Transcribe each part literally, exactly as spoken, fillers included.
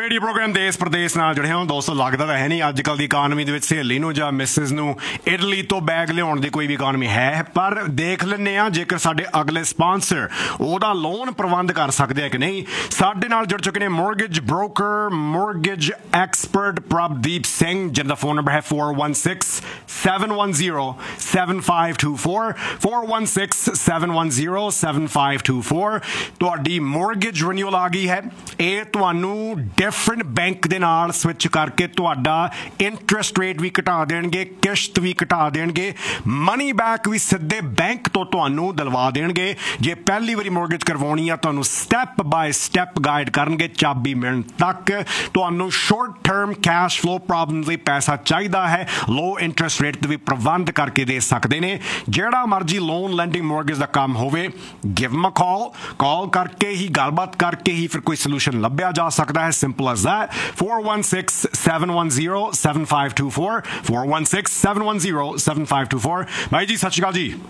Radio programme ਦੇਸ਼ ਪ੍ਰਦੇਸ਼ ਨਾਲ ਜੁੜੇ ਹੋ ਦੋਸਤੋ। ਲੱਗਦਾ ਤਾਂ ਹੈ ਨਹੀਂ ਅੱਜ ਕੱਲ੍ਹ ਦੀ ਇਕਾਨਮੀ ਦੇ ਵਿੱਚ ਸਹੇਲੀ ਨੂੰ ਜਾਂ ਮਿਸਿਸ ਨੂੰ ਇਟਲੀ ਤੋਂ ਬੈਗ ਲਿਆਉਣ ਦੀ ਕੋਈ ਵੀ ਇਕਾਨਮੀ ਹੈ, ਪਰ ਦੇਖ ਲੈਂਦੇ ਹਾਂ ਜੇਕਰ ਸਾਡੇ ਅਗਲੇ ਸਪਾਂਸਰ ਉਹਦਾ ਲੋਨ ਪ੍ਰਬੰਧ ਕਰ ਸਕਦੇ ਆ ਕਿ ਨਹੀਂ। ਸਾਡੇ ਨਾਲ ਜੁੜ ਚੁੱਕੇ ਨੇ mortgage broker mortgage expert Prabhdeep Singh, ਜਿਹਦਾ ਫੋਨ ਨੰਬਰ ਹੈ four one six seven one zero seven five two four four one six seven one zero seven five two four। ਤੁਹਾਡੀ ਮੋਰਗੇਜ ਰੀਨਿਊਅਲ ਆ ਗਈ ਹੈ, ਇਹ ਤੁਹਾਨੂੰ ਡਿਫਰੈਂਟ ਬੈਂਕ ਦੇ ਨਾਲ ਸਵਿਚ ਕਰਕੇ ਤੁਹਾਡਾ ਇੰਟਰਸਟ ਰੇਟ ਵੀ ਘਟਾ ਦੇਣਗੇ, ਕਿਸ਼ਤ ਵੀ ਘਟਾ ਦੇਣਗੇ, ਮਨੀ ਬੈਕ ਵੀ ਸਿੱਧੇ ਬੈਂਕ ਤੋਂ ਤੁਹਾਨੂੰ ਦਿਲਵਾ ਦੇਣਗੇ। ਜੇ ਪਹਿਲੀ ਵਾਰੀ ਮੋਰਗੇਜ ਕਰਵਾਉਣੀ ਆ ਤੁਹਾਨੂੰ ਸਟੈਪ ਬਾਏ ਸਟੈਪ ਗਾਈਡ ਕਰਨਗੇ ਚਾਬੀ ਮਿਲਣ ਤੱਕ। ਤੁਹਾਨੂੰ short term cash flow problem ਲਈ ਪੈਸਾ ਚਾਹੀਦਾ ਹੈ, ਲੋ ਇੰਟਰਸਟ ਰੇਟ ਵੀ ਪ੍ਰਬੰਧ ਕਰਕੇ ਦੇ ਸਕਦੇ ਨੇ। ਜਿਹੜਾ ਮਰਜੀ ਲੋਨ ਲੈਂਡਿੰਗ ਮੋਰਗੇਜ ਦਾ ਕੰਮ ਹੋਵੇ, ਗਿਵ ਮ ਕਾਲ ਕਾਲ ਕਰਕੇ ਹੀ ਗੱਲਬਾਤ ਕਰਕੇ ਹੀ ਫਿਰ ਕੋਈ ਸੋਲੂਸ਼ਨ ਲੱਭਿਆ ਜਾ ਸਕਦਾ ਹੈ। Simple as that. four one six seven one zero seven five two four four one six seven one zero seven five two four। ਭਾਈ ਜੀ ਸਤਿ ਸ਼੍ਰੀ ਅਕਾਲ ਜੀ।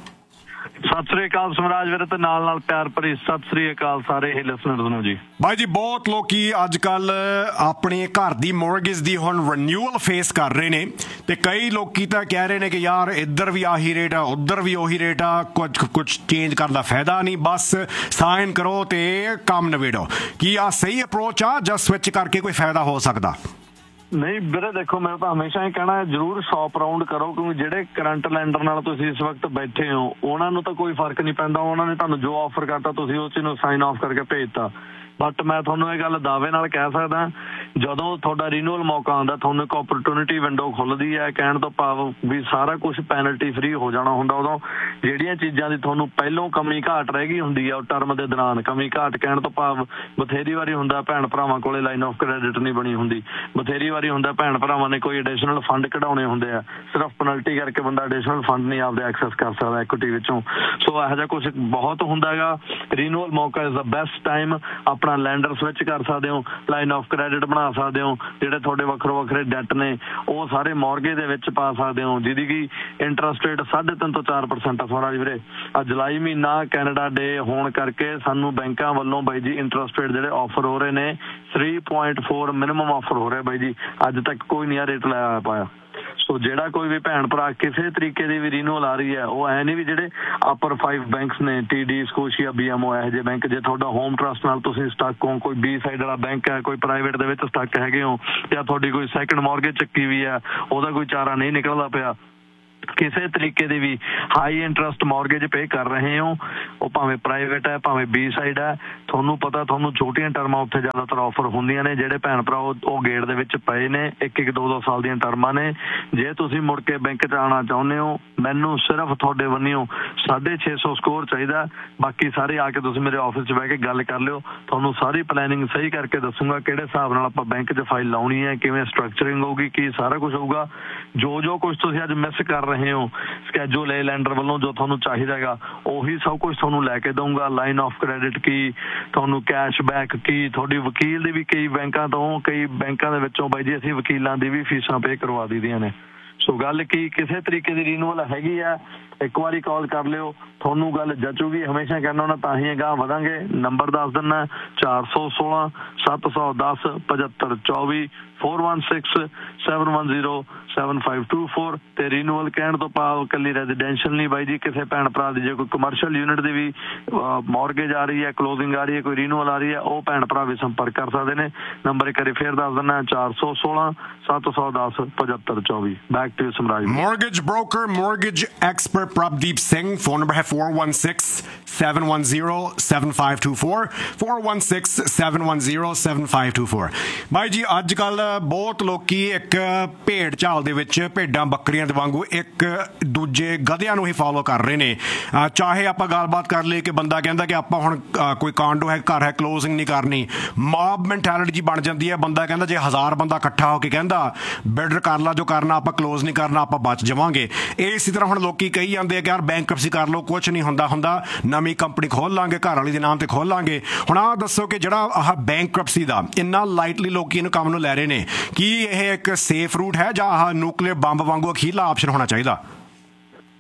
ਸਤਿ ਸ੍ਰੀ ਅਕਾਲ ਸਮਰਾਜ ਵੀਰ, ਤੇ ਨਾਲ ਨਾਲ ਪਿਆਰ ਭਰੀ ਸਤਿ ਸ੍ਰੀ ਅਕਾਲ ਸਾਰੇ ਹੀ ਲਿਸਨਰਸ ਨੂੰ ਜੀ। ਭਾਈ ਜੀ ਬਹੁਤ ਲੋਕੀ ਅੱਜ ਕੱਲ ਆਪਣੇ ਘਰ ਦੀ ਮੋਰਗੇਜ ਦੀ ਹੁਣ ਰੀਨਿਊਅਲ ਫੇਸ ਕਰ ਰਹੇ ਨੇ, ਤੇ ਕਈ ਲੋਕੀ ਤਾਂ ਕਹਿ ਰਹੇ ਨੇ ਕਿ ਯਾਰ ਇੱਧਰ ਵੀ ਆਹੀ ਰੇਟ ਆ ਉੱਧਰ ਵੀ ਉਹੀ ਰੇਟ ਆ, ਕੁਝ ਕੁਝ ਚੇਂਜ ਕਰਨ ਦਾ ਫਾਇਦਾ ਨਹੀਂ, ਬਸ ਸਾਈਨ ਕਰੋ ਤੇ ਕੰਮ ਨਵੇੜੋ। ਕੀ ਆ ਸਹੀ ਅਪਰੋਚ ਆ ਜਾਂ ਸਵਿਚ ਕਰਕੇ ਕੋਈ ਫਾਇਦਾ ਹੋ ਸਕਦਾ? ਨਹੀਂ ਵੀਰੇ ਦੇਖੋ, ਮੈਂ ਤਾਂ ਹਮੇਸ਼ਾ ਹੀ ਕਹਿਣਾ ਜ਼ਰੂਰ ਸ਼ੌਪ ਰਾਊਂਡ ਕਰੋ, ਕਿਉਂਕਿ ਜਿਹੜੇ ਕਰੰਟ ਲੈਂਡਰ ਨਾਲ ਤੁਸੀਂ ਇਸ ਵਕਤ ਬੈਠੇ ਹੋ ਉਹਨਾਂ ਨੂੰ ਤਾਂ ਕੋਈ ਫਰਕ ਨਹੀਂ ਪੈਂਦਾ, ਉਹਨਾਂ ਨੇ ਤੁਹਾਨੂੰ ਜੋ ਆਫਰ ਕਰਤਾ ਤੁਸੀਂ ਉਸ ਚੀਜ਼ ਨੂੰ ਸਾਈਨ ਆਫ ਕਰਕੇ ਭੇਜਤਾ। ਬਟ ਮੈਂ ਤੁਹਾਨੂੰ ਇਹ ਗੱਲ ਦਾਅਵੇ ਨਾਲ ਕਹਿ ਸਕਦਾ, ਜਦੋਂ ਤੁਹਾਡਾ ਰੀਨਿਊਅਲ ਮੌਕਾ ਆਉਂਦਾ ਤੁਹਾਨੂੰ ਇੱਕ ਓਪਰਚੁਨਿਟੀ ਵਿੰਡੋ ਖੁੱਲ੍ਹਦੀ ਹੈ। ਕਹਿਣ ਤੋਂ ਭਾਵ ਵੀ ਸਾਰਾ ਕੁਛ ਪੈਨਲਟੀ ਫਰੀ ਹੋ ਜਾਣਾ ਹੁੰਦਾ। ਉਦੋਂ ਜਿਹੜੀਆਂ ਚੀਜ਼ਾਂ ਦੀ ਤੁਹਾਨੂੰ ਪਹਿਲੋਂ ਕਮੀ ਘਾਟ ਰਹਿ ਗਈ ਹੁੰਦੀ ਆ ਉਹ ਟਰਮ ਦੇ ਦੌਰਾਨ ਕਮੀ ਘਾਟ, ਕਹਿਣ ਤੋਂ ਭਾਵ ਬਥੇਰੀ ਵਾਰੀ ਹੁੰਦਾ ਭੈਣ ਭਰਾਵਾਂ ਕੋਲੇ ਲਾਈਨ ਆਫ ਕ੍ਰੈਡਿਟ ਨਹੀਂ ਬਣੀ ਹੁੰਦੀ, ਬਥੇਰੀ ਵਾਰੀ ਹੁੰਦਾ ਭੈਣ ਭਰਾਵਾਂ ਨੇ ਕੋਈ ਐਡੀਸ਼ਨਲ ਫੰਡ ਕਢਾਉਣੇ ਹੁੰਦੇ ਆ, ਸਿਰਫ ਪੈਨਲਟੀ ਕਰਕੇ ਬੰਦਾ ਐਡੀਸ਼ਨਲ ਫੰਡ ਨਹੀਂ ਆਪਦੇ ਐਕਸੈਸ ਕਰ ਸਕਦਾ ਇਕੁਇਟੀ ਵਿੱਚੋਂ। ਸੋ ਇਹੋ ਜਿਹਾ ਕੁਛ ਬਹੁਤ ਹੁੰਦਾ ਹੈਗਾ। ਰੀਨਿਊਅਲ ਮੌਕਾ ਇਜ਼ ਦਾ ਬੈਸਟ ਟਾਈਮ। ਆਪਣਾ ਲੈਂਡਰ ਸਵਿਚ ਕਰ ਸਕਦੇ ਹੋ, ਲਾਈਨ ਆਫ ਕ੍ਰੈਡਿਟ ਬਣਾ ਸਕਦੇ ਹੋ, ਜਿਹੜੇ ਤੁਹਾਡੇ ਵੱਖਰੇ ਵੱਖਰੇ ਡੈਟ ਨੇ ਉਹ ਸਾਰੇ ਮੌਰਗੇਜ ਦੇ ਵਿੱਚ ਪਾ ਸਕਦੇ ਹੋ, ਜਿਹਦੀ ਕਿ ਇੰਟਰਸਟ ਰੇਟ ਸਾਢੇ ਤਿੰਨ ਤੋਂ ਚਾਰ ਪਰਸੈਂਟ ਆ। ਸੋਨਾ ਜੀ ਵੀਰੇ ਆ ਜੁਲਾਈ ਮਹੀਨਾ ਕੈਨੇਡਾ ਡੇ ਹੋਣ ਕਰਕੇ ਸਾਨੂੰ ਬੈਂਕਾਂ ਵੱਲੋਂ ਬਾਈ ਜੀ ਇੰਟਰਸਟ ਰੇਟ ਜਿਹੜੇ ਆਫਰ ਹੋ ਰਹੇ ਨੇ three point four minimum offer ਹੋ ਰਿਹਾ ਬਾਈ ਜੀ। ਅੱਜ ਤੱਕ ਕੋਈ ਨਹੀਂ ਆ ਰੇਟ ਲਾਇਆ ਪਾਇਆ। ਸੋ ਜਿਹੜਾ ਕੋਈ ਵੀ ਭੈਣ ਭਰਾ ਕਿਸੇ ਤਰੀਕੇ ਦੀ ਵੀ ਰੀਨਿਊਅਲ ਆ ਰਹੀ ਹੈ, ਉਹ ਐ ਨਹੀਂ ਵੀ ਜਿਹੜੇ ਅਪਰ ਫਾਈਵ ਬੈਂਕਸ ਨੇ T D Scotia B M O ਇਹੋ ਜਿਹੇ ਬੈਂਕ, ਜੇ ਤੁਹਾਡਾ ਹੋਮ ਟਰਸਟ ਨਾਲ ਤੁਸੀਂ ਸਟੱਕ ਹੋ, ਕੋਈ ਬੀ ਸਾਈਡ ਵਾਲਾ ਬੈਂਕ ਹੈ, ਕੋਈ ਪ੍ਰਾਈਵੇਟ ਦੇ ਵਿੱਚ ਸਟੱਕ ਹੈਗੇ ਹੋ, ਜਾਂ ਤੁਹਾਡੀ ਕੋਈ ਸੈਕਿੰਡ ਮੌਰਗੇਜ ਚੱਕੀ ਵੀ ਹੈ, ਉਹਦਾ ਕੋਈ ਚਾਰਾ ਨਹੀਂ ਨਿਕਲਦਾ ਪਿਆ, ਕਿਸੇ ਤਰੀਕੇ ਦੀ ਵੀ ਹਾਈ ਇੰਟਰਸਟ ਮੌਰਗੇਜ ਪੇ ਕਰ ਰਹੇ ਹੋ, ਉਹ ਭਾਵੇਂ ਪ੍ਰਾਈਵੇਟ ਹੈ ਭਾਵੇਂ ਬੀ ਸਾਈਡ ਹੈ, ਤੁਹਾਨੂੰ ਪਤਾ ਤੁਹਾਨੂੰ ਛੋਟੀਆਂ ਟਰਮਾਂ ਉੱਥੇ ਜ਼ਿਆਦਾਤਰ ਆਫਰ ਹੁੰਦੀਆਂ ਨੇ। ਜਿਹੜੇ ਭੈਣ ਭਰਾ ਉਹ ਗੇਟ ਦੇ ਵਿੱਚ ਪਏ ਨੇ, ਇੱਕ ਇੱਕ ਦੋ ਦੋ ਸਾਲ ਦੀਆਂ ਟਰਮਾਂ ਨੇ। ਜੇ ਤੁਸੀਂ ਮੁੜ ਕੇ ਬੈਂਕ 'ਚ ਆਉਣਾ ਚਾਹੁੰਦੇ ਹੋ, ਮੈਨੂੰ ਸਿਰਫ ਤੁਹਾਡੇ ਬੰਨਿਓ ਸਾਢੇ ਛੇ ਸੌ ਸਕੋਰ ਚਾਹੀਦਾ। ਬਾਕੀ ਸਾਰੇ ਆ ਕੇ ਤੁਸੀਂ ਮੇਰੇ ਆਫਿਸ 'ਚ ਬਹਿ ਕੇ ਗੱਲ ਕਰ ਲਿਓ, ਤੁਹਾਨੂੰ ਸਾਰੀ ਪਲੈਨਿੰਗ ਸਹੀ ਕਰਕੇ ਦੱਸੂਗਾ ਕਿਹੜੇ ਹਿਸਾਬ ਨਾਲ ਆਪਾਂ ਬੈਂਕ 'ਚ ਫਾਈਲ ਲਾਉਣੀ ਹੈ, ਕਿਵੇਂ ਸਟਰਕਚਰਿੰਗ ਹੋਊਗੀ, ਕੀ ਸਾਰਾ ਕੁਛ ਹੋਊਗਾ। ਜੋ ਜੋ ਕੁਛ ਤੁਸੀਂ ਅੱਜ ਮਿਸ ਕਰ ਰਹੇ ਹੋ ਸਕੈਜੂਲ ਏ ਲੈਂਡਰ ਵੱਲੋਂ ਜੋ ਤੁਹਾਨੂੰ ਚਾਹੀਦਾ ਹੈਗਾ ਉਹੀ ਸਭ ਕੁਝ ਤੁਹਾਨੂੰ ਲੈ ਕੇ ਦਊਂਗਾ। ਲਾਈਨ ਆਫ ਕ੍ਰੈਡਿਟ ਕੀ, ਤੁਹਾਨੂੰ ਕੈਸ਼ ਬੈਕ ਕੀ, ਤੁਹਾਡੀ ਵਕੀਲ ਦੀ ਵੀ ਕਈ ਬੈਂਕਾਂ ਤੋਂ ਕਈ ਬੈਂਕਾਂ ਦੇ ਵਿੱਚੋਂ ਬਾਈ ਜੀ ਅਸੀਂ ਵਕੀਲਾਂ ਦੀ ਵੀ ਫੀਸਾਂ ਪੇ ਕਰਵਾ ਦਈਦੀਆਂ ਨੇ। ਸੋ ਗੱਲ ਕੀ ਕਿਸੇ ਤਰੀਕੇ ਦੀ ਰੀਨਿਊਅਲ ਹੈਗੀ ਆ, ਇੱਕ ਵਾਰੀ ਕਾਲ ਕਰ ਲਿਓ, ਤੁਹਾਨੂੰ ਗੱਲ ਜਚੂਗੀ। ਹਮੇਸ਼ਾ ਕਹਿੰਦਾ ਹੁੰਦਾ ਤਾਂ ਹੀ ਅਗਾਂਹ ਵਧਾਂਗੇ। ਨੰਬਰ ਦੱਸ ਦਿੰਦਾ ਚਾਰ ਸੌ ਸੋਲਾਂ ਸੱਤ ਸੌ ਦਸ ਪਝੱਤਰ ਚੌਵੀ four one six seven one zero seven five two four. ਤੇ ਰੀਨਿਊਅਲ ਕਹਿਣ ਤੋਂ ਭਾਵ ਇਕੱਲੀ ਰੈਜ਼ੀਡੈਂਸ਼ੀਅਲ ਨਹੀਂ ਬਾਈ ਜੀ, ਕਿਸੇ ਭੈਣ ਭਰਾ ਦੀ ਜੇ ਕੋਈ ਕਮਰਸ਼ੀਅਲ ਯੂਨਿਟ ਦੀ ਵੀ ਮੌਰਗੇਜ ਆ ਰਹੀ ਹੈ, ਕਲੋਜ਼ਿੰਗ ਆ ਰਹੀ ਹੈ, ਕੋਈ ਰੀਨਿਊਅਲ ਆ ਰਹੀ ਹੈ, ਉਹ ਭੈਣ ਭਰਾ ਵੀ ਸੰਪਰਕ ਕਰ ਸਕਦੇ ਨੇ। ਨੰਬਰ ਇੱਕ ਵਾਰੀ ਫੇਰ ਦੱਸ ਦਿੰਦਾ ਚਾਰ ਸੌ ਸੋਲਾਂ ਸੱਤ ਸੌ ਦਸ ਪਝੱਤਰ ਚੌਵੀ। ਬੈਕ ਟੂ ਸਮਰਾਜ। Mortgage broker mortgage expert Prabhdeep Singh, phone number ਹੈ four one six seven one zero seven five two four four one six seven one zero seven five two four। ਬਾਈ ਜੀ ਅੱਜ ਕੱਲ ਬਹੁਤ ਲੋਕੀ ਇੱਕ ਭੇਡ ਚਾਲ ਦੇ ਵਿੱਚ ਭੇਡਾਂ ਬੱਕਰੀਆਂ ਦੇ ਵਾਂਗੂ ਇੱਕ ਦੂਜੇ ਗਧਿਆਂ ਨੂੰ ਹੀ ਫੋਲੋ ਕਰ ਰਹੇ ਨੇ। ਚਾਹੇ ਆਪਾਂ ਗੱਲਬਾਤ ਕਰ ਲਈਏ ਕਿ ਬੰਦਾ ਕਹਿੰਦਾ ਕਿ ਆਪਾਂ ਹੁਣ ਕੋਈ ਕਾਂਡੋ ਹੈ, ਘਰ ਹੈ, ਕਲੋਜ਼ਿੰਗ ਨਹੀਂ ਕਰਨੀ, ਮੌਬ ਮੈਂਟੈਲਿਟੀ ਜੀ ਬਣ ਜਾਂਦੀ ਹੈ। ਬੰਦਾ ਕਹਿੰਦਾ ਜੇ ਹਜ਼ਾਰ ਬੰਦਾ ਇਕੱਠਾ ਹੋ ਕੇ ਕਹਿੰਦਾ ਬਿਲਡਰ ਕਰ ਲਾ ਜੋ ਕਰਨਾ, ਆਪਾਂ ਕਲੋਜ਼ ਨਹੀਂ ਕਰਨਾ, ਆਪਾਂ ਬਚ ਜਾਵਾਂਗੇ। ਇਸੇ ਤਰ੍ਹਾਂ ਹੁਣ ਲੋਕੀ ਕਹੀ ਜਾਂਦੇ ਆ ਕਿ ਯਾਰ ਬੈਂਕਰਪਸੀ ਕਰ ਲਓ, ਕੁਛ ਨਹੀਂ ਹੁੰਦਾ ਹੁੰਦਾ, ਨਵੀਂ ਕੰਪਨੀ ਖੋਲ ਲਾਂਗੇ, ਘਰ ਵਾਲੀ ਦੇ ਨਾਮ ਤੇ ਖੋਲ ਲਾਂਗੇ। ਹੁਣ ਆਹ ਦੱਸੋ ਕਿ ਜਿਹੜਾ ਆਹ ਬੈਂਕਰਪਸੀ ਦਾ ਇੰਨਾ ਲਾਈਟਲੀ ਲੋਕੀ ਇਹਨੂੰ ਕੰਮ ਨੂੰ ਲੈ ਰਹੇ ਨੇ, ਕੀ ਇਹ ਇੱਕ ਸੇਫ ਰੂਟ ਹੈ ਜਾਂ ਆਹ ਨਿਊਕਲੀਅਰ ਬੰਬ ਵਾਂਗੂ ਅਖੀਰਲਾ ਆਪਸ਼ਨ ਹੋਣਾ ਚਾਹੀਦਾ?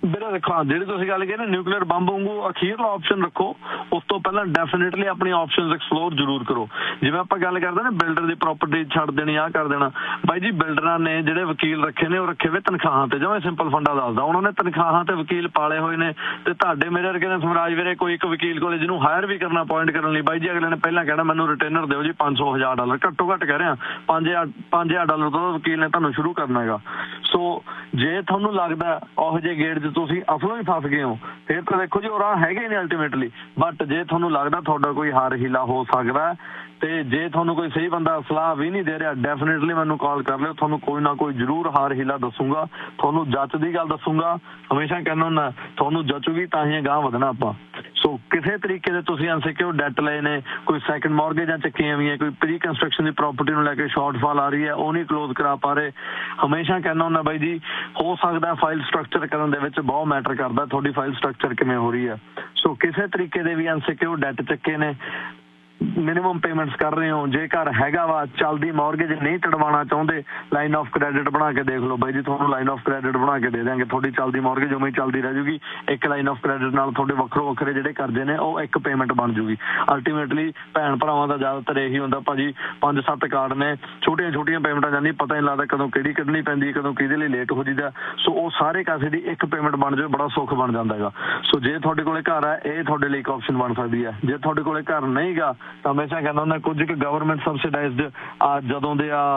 ਵੀਰੇ ਦੇਖੋ ਹਾਂ ਜਿਹੜੀ ਤੁਸੀਂ ਗੱਲ ਕਹੀ ਨਾ ਨਿਊਕਲੀਅਰ ਬੰਬ ਵਾਂਗੂ ਅਖੀਰਲਾ ਆਪਸ਼ਨ ਰੱਖੋ, ਉਸ ਤੋਂ ਪਹਿਲਾਂ ਡੈਫੀਨੇਟਲੀ ਆਪਣੀ ਆਪਸ਼ਨਸ ਐਕਸਪਲੋਰ ਜ਼ਰੂਰ ਕਰੋ। ਜਿਵੇਂ ਆਪਾਂ ਗੱਲ ਕਰਦੇ ਨਾ ਬਿਲਡਰ ਦੀ ਪ੍ਰਾਪਰਟੀ ਛੱਡ ਦੇਣੀ, ਆਹ ਕਰ ਦੇਣਾ, ਬਾਈ ਜੀ ਬਿਲਡਰਾਂ ਨੇ ਜਿਹੜੇ ਵਕੀਲ ਰੱਖੇ ਨੇ ਉਹ ਰੱਖੇ ਹੋਏ ਤਨਖਾਹਾਂ ਤੇ, ਜਿਵੇਂ ਸਿੰਪਲ ਫੰਡਾ ਦੱਸਦਾ, ਉਹਨਾਂ ਨੇ ਤਨਖਾਹਾਂ ਤੇ ਵਕੀਲ ਪਾਲੇ ਹੋਏ ਨੇ। ਤੇ ਤੁਹਾਡੇ ਮੇਰੇ ਵਰਗੇ ਨੇ ਸਮਰਾਜ ਵੀਰੇ ਕੋਈ ਇੱਕ ਵਕੀਲ ਕੋਲੇ ਜਿਹਨੂੰ ਹਾਇਰ ਵੀ ਕਰਨਾ ਅਪਾਇੰਟ ਕਰਨ ਲਈ, ਬਾਈ ਜੀ ਅਗਲੇ ਨੇ ਪਹਿਲਾਂ ਕਹਿਣਾ ਮੈਨੂੰ ਰਿਟੇਨਰ ਦਿਓ ਜੀ ਪੰਜ ਸੌ ਹਜ਼ਾਰ ਡਾਲਰ, ਘੱਟੋ ਘੱਟ ਕਹਿ ਰਿਹਾ ਪੰਜ ਹਜ਼ਾਰ ਪੰਜ ਹਜ਼ਾਰ ਡਾਲਰ ਤੋਂ ਵਕੀਲ ਨੇ ਤੁਹਾਨੂੰ ਸ਼ੁਰੂ ਕਰਨਾ ਹੈਗਾ। ਸੋ ਜੇ ਤੁਹਾਨੂੰ ਲੱਗਦਾ ਉਹੋ ਜਿਹੇ ਗੇੜ 'ਚ ਤੁਸੀਂ ਅਸਲੋਂ ਹੀ ਫਸ ਗਏ ਹੋ, ਫਿਰ ਤਾਂ ਦੇਖੋ ਜੀ ਉਹ ਰਾਹ ਹੈਗੇ ਨੇ ਅਲਟੀਮੇਟਲੀ। ਬਟ ਜੇ ਤੁਹਾਨੂੰ ਲੱਗਦਾ ਤੁਹਾਡਾ ਕੋਈ ਹਾਰ ਹੀਲਾ ਹੋ ਸਕਦਾ, ਤੇ ਜੇ ਤੁਹਾਨੂੰ ਕੋਈ ਸਹੀ ਬੰਦਾ ਸਲਾਹ ਵੀ ਨਹੀਂ ਦੇ ਰਿਹਾ, ਡੈਫੀਨੇਟਲੀ ਮੈਨੂੰ ਕਾਲ ਕਰ ਲਿਓ, ਤੁਹਾਨੂੰ ਕੋਈ ਨਾ ਕੋਈ ਜ਼ਰੂਰ ਹਾਰ ਹੀਲਾ ਦੱਸੂਗਾ, ਤੁਹਾਨੂੰ ਜੱਚ ਦੀ ਗੱਲ ਦੱਸੂਗਾ। ਹਮੇਸ਼ਾ ਕਹਿੰਦਾ ਹੁੰਦਾ ਤੁਹਾਨੂੰ ਜਚੂਗੀ ਤਾਂ ਹੀ ਅਗਾਂਹ ਵਧਣਾ ਆਪਾਂ। ਸੋ ਕਿਸੇ ਤਰੀਕੇ ਦੇ ਤੁਸੀਂ ਅਨਸਿਕਿਉਰ ਡੈਟ ਲਏ ਨੇ, ਕੋਈ ਸੈਕਿੰਡ ਮੌਰਗੇਜਾਂ ਚੱਕੀਆਂ ਵੀ ਹੈ, ਕੋਈ ਪ੍ਰੀ ਕੰਸਟਰਕਸ਼ਨ ਦੀ ਪ੍ਰਾਪਰਟੀ ਨੂੰ ਲੈ ਕੇ ਸ਼ਾਰਟਫਾਲ ਆ ਰਹੀ ਹੈ, ਉਹ ਨਹੀਂ ਕਲੋਜ਼ ਕਰਾ ਪਾ ਰਹੇ, ਹਮੇਸ਼ਾ ਕਹਿੰਦਾ ਹੁੰਦਾ ਬਾਈ ਜੀ ਹੋ ਸਕਦਾ ਫਾਈਲ ਸਟਰਕਚਰ ਕਰਨ ਦੇ ਵਿੱਚ ਬਹੁਤ ਮੈਟਰ ਕਰਦਾ ਤੁਹਾਡੀ ਫਾਈਲ ਸਟਰਕਚਰ ਕਿਵੇਂ ਹੋ ਰਹੀ ਹੈ। ਸੋ ਕਿਸੇ ਤਰੀਕੇ ਦੇ ਵੀ ਅਨਸਿਕਿਉਰ ਡੈਟ ਚੱਕੇ ਨੇ, ਮਿਨੀਮਮ ਪੇਮੈਂਟਸ ਕਰ ਰਹੇ ਹੋ, ਜੇ ਘਰ ਹੈਗਾ ਵਾ ਚੱਲਦੀ ਮੌਰਗੇਜ ਨਹੀਂ ਤੜਵਾਉਣਾ ਚਾਹੁੰਦੇ, ਲਾਈਨ ਆਫ ਕ੍ਰੈਡਿਟ ਬਣਾ ਕੇ ਦੇਖ ਲਓ ਬਾਈ ਜੀ, ਤੁਹਾਨੂੰ ਲਾਈਨ ਆਫ ਕ੍ਰੈਡਿਟ ਬਣਾ ਕੇ ਦੇ ਦਿਆਂਗੇ, ਤੁਹਾਡੀ ਚੱਲਦੀ ਮੌਰਗੇਜ ਉਵੇਂ ਹੀ ਚੱਲਦੀ ਰਹਿ ਜੂਗੀ। ਇੱਕ ਲਾਈਨ ਆਫ ਕ੍ਰੈਡਿਟ ਨਾਲ ਤੁਹਾਡੇ ਵੱਖਰੋ ਵੱਖਰੇ ਜਿਹੜੇ ਕਰਜ਼ੇ ਨੇ ਉਹ ਇੱਕ ਪੇਮੈਂਟ ਬਣ ਜੂਗੀ। ਅਲਟੀਮੇਟਲੀ ਭੈਣ ਭਰਾਵਾਂ ਦਾ ਜ਼ਿਆਦਾਤਰ ਇਹੀ ਹੁੰਦਾ ਭਾਜੀ, ਪੰਜ ਸੱਤ ਕਾਰਡ ਨੇ, ਛੋਟੀਆਂ ਛੋਟੀਆਂ ਪੇਮੈਂਟਾਂ ਜਾਂਦੀ, ਪਤਾ ਨਹੀਂ ਲੱਗਦਾ ਕਦੋਂ ਕਿਹੜੀ ਕੱਢਣੀ ਪੈਂਦੀ, ਕਦੋਂ ਕਿਹਦੇ ਲਈ ਲੇਟ ਹੋ ਜੀਦਾ। ਸੋ ਉਹ ਸਾਰੇ ਕਾਸੇ ਦੀ ਇੱਕ ਪੇਮੈਂਟ ਬਣ ਜਾਵੇ, ਬੜਾ ਸੁੱਖ ਬਣ ਜਾਂਦਾ ਹੈਗਾ। ਸੋ ਜੇ ਤੁਹਾਡੇ ਕੋਲੇ ਘਰ ਹੈ, ਇਹ ਤੁਹਾਡੇ ਲਈ ਇੱਕ ਆਪਸ਼ਨ ਬਣ ਸਕਦੀ ਹੈ। ਜੇ ਤੁਹਾਡੇ ਕੋਲੇ ਘਰ ਨਹੀਂ ਗਾ ਤਾਂ ਹਮੇਸ਼ਾ ਕਹਿੰਦਾ ਕੁਝ ਕੁ ਗਵਰਨਮੈਂਟ ਸਬਸਿਡਾਈਜ਼ਡ ਆ ਜਦੋਂ ਦੇ ਆ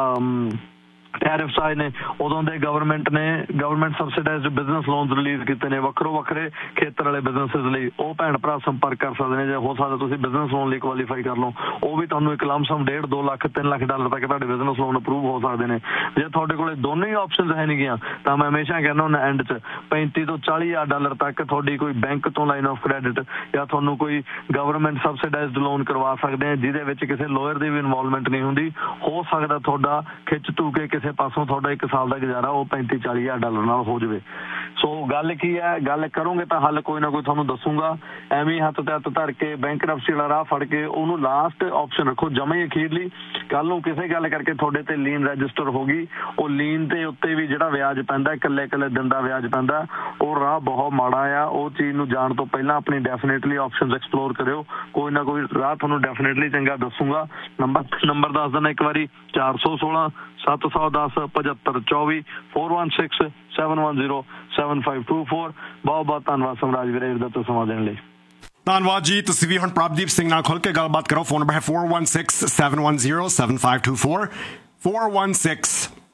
ਟੈਰਿਫਸ ਆਏ ਨੇ ਉਦੋਂ ਦੇ ਗਵਰਨਮੈਂਟ ਨੇ ਗਵਰਨਮੈਂਟ ਸਬਸਿਡਾਈਜ਼ਡ ਬਿਜ਼ਨਸ ਲੋਨਸ ਰਿਲੀਜ਼ ਕੀਤੇ ਨੇ ਵੱਖਰੋ ਵੱਖਰੇ ਖੇਤਰ ਵਾਲੇ ਬਿਜ਼ਨਸਿਸ ਲਈ। ਉਹ ਭੈਣ ਭਰਾ ਸੰਪਰਕ ਕਰ ਸਕਦੇ ਨੇ, ਜੇ ਹੋ ਸਕਦਾ ਤੁਸੀਂ ਬਿਜ਼ਨਸ ਲੋਨ ਲਈ ਕੁਆਲੀਫਾਈ ਕਰ ਲਓ, ਉਹ ਵੀ ਤੁਹਾਨੂੰ ਇੱਕ ਲਮਸਮ ਡੇਢ ਦੋ ਲੱਖ ਤਿੰਨ ਲੱਖ ਡਾਲਰ ਤੱਕ ਤੁਹਾਡੇ ਬਿਜ਼ਨਸ ਲੋਨ ਅਪਰੂਵ ਹੋ ਸਕਦੇ ਨੇ। ਜੇ ਤੁਹਾਡੇ ਕੋਲੇ ਦੋਨੋਂ ਹੀ ਆਪਸ਼ਨਸ ਹੈ ਨਹੀਂ ਗੀਆਂ ਤਾਂ ਮੈਂ ਹਮੇਸ਼ਾ ਕਹਿੰਦਾ ਹੁੰਦਾ ਐਂਡ 'ਚ ਪੈਂਤੀ ਤੋਂ ਚਾਲੀ ਹਜ਼ਾਰ ਡਾਲਰ ਤੱਕ ਤੁਹਾਡੀ ਕੋਈ ਬੈਂਕ ਤੋਂ ਲਾਈਨ ਆਫ ਕ੍ਰੈਡਿਟ ਜਾਂ ਤੁਹਾਨੂੰ ਕੋਈ ਗਵਰਨਮੈਂਟ ਸਬਸਿਡਾਈਜ਼ਡ ਲੋਨ ਕਰਵਾ ਸਕਦੇ ਆ, ਜਿਹਦੇ ਵਿੱਚ ਕਿਸੇ ਲੋਅਰ ਦੀ ਵੀ ਇਨਵੋਲਵਮੈਂਟ ਨਹੀਂ ਹੁੰਦੀ। ਹੋ ਸਕਦਾ ਤੁਹਾਡਾ ਖਿੱਚ ਧੂ ਕੇ ਕਿਸੇ ਪਾਸੋਂ ਤੁਹਾਡਾ ਇੱਕ ਸਾਲ ਦਾ ਗੁਜ਼ਾਰਾ ਉਹ ਪੈਂਤੀ ਚਾਲੀ ਹਜ਼ਾਰ ਡਾਲਰ ਨਾਲ ਹੋ ਜਾਵੇ। ਸੋ ਗੱਲ ਕੀ ਹੈ, ਗੱਲ ਕਰੋਗੇ ਤਾਂ ਹੱਲ ਕੋਈ ਨਾ ਕੋਈ ਤੁਹਾਨੂੰ ਦੱਸੂਗਾ। ਐਵੇਂ ਹੱਥ ਤੇ ਹੱਥ ਧਰ ਕੇ ਬੈਂਕਰਪਸੀ ਵਾਲਾ ਰਾਹ ਫੜ ਕੇ ਉਹਨੂੰ ਲਾਸਟ ਆਪਸ਼ਨ ਰੱਖੋ, ਜਮਾ ਹੀ ਅਖੀਰਲੀ। ਕੱਲ ਨੂੰ ਕਿਸੇ ਗੱਲ ਕਰਕੇ ਤੁਹਾਡੇ ਤੇ ਲੀਨ ਰਜਿਸਟਰ ਹੋ ਗਈ, ਉਹ ਲੀਨ ਦੇ ਉੱਤੇ ਵੀ ਜਿਹੜਾ ਵਿਆਜ ਪੈਂਦਾ ਇਕੱਲੇ ਇਕੱਲੇ ਦਿਨ ਦਾ ਵਿਆਜ ਪੈਂਦਾ, ਉਹ ਰਾਹ ਬਹੁਤ ਮਾੜਾ ਆ। ਉਹ ਚੀਜ਼ ਨੂੰ ਜਾਣ ਤੋਂ ਪਹਿਲਾਂ ਆਪਣੀ ਡੈਫੀਨੇਟਲੀ ਆਪਸ਼ਨਸ ਐਕਸਪਲੋਰ ਕਰਿਓ, ਕੋਈ ਨਾ ਕੋਈ ਰਾਹ ਤੁਹਾਨੂੰ ਡੈਫੀਨੇਟਲੀ ਚੰਗਾ ਦੱਸੂਗਾ। ਨੰਬਰ ਨੰਬਰ ਦੱਸ ਦੇਣਾ ਇੱਕ ਵਾਰੀ, ਚਾਰ ਸੌ ਸੋਲਾਂ ਸੱਤ ਸੌ ਦਸ ਪਝੱਤਰ ਚੌਵੀ four one six seven one zero seven five two four. ਬਹੁਤ ਬਹੁਤ ਧੰਨਵਾਦ ਸਮਰਾਜ ਵੀਰੇ ਦਾ ਤੋਂ ਸਮਾਂ ਦੇਣ ਲਈ। ਧੰਨਵਾਦ ਜੀ। ਤੁਸੀਂ ਵੀ ਹੁਣ ਪ੍ਰਭਦੀਪ ਸਿੰਘ ਨਾਲ ਖੁੱਲ ਕੇ ਗੱਲਬਾਤ ਕਰੋ। ਫੋਨ ਨੰਬਰ ਹੈ four one six seven one zero seven five two four four one six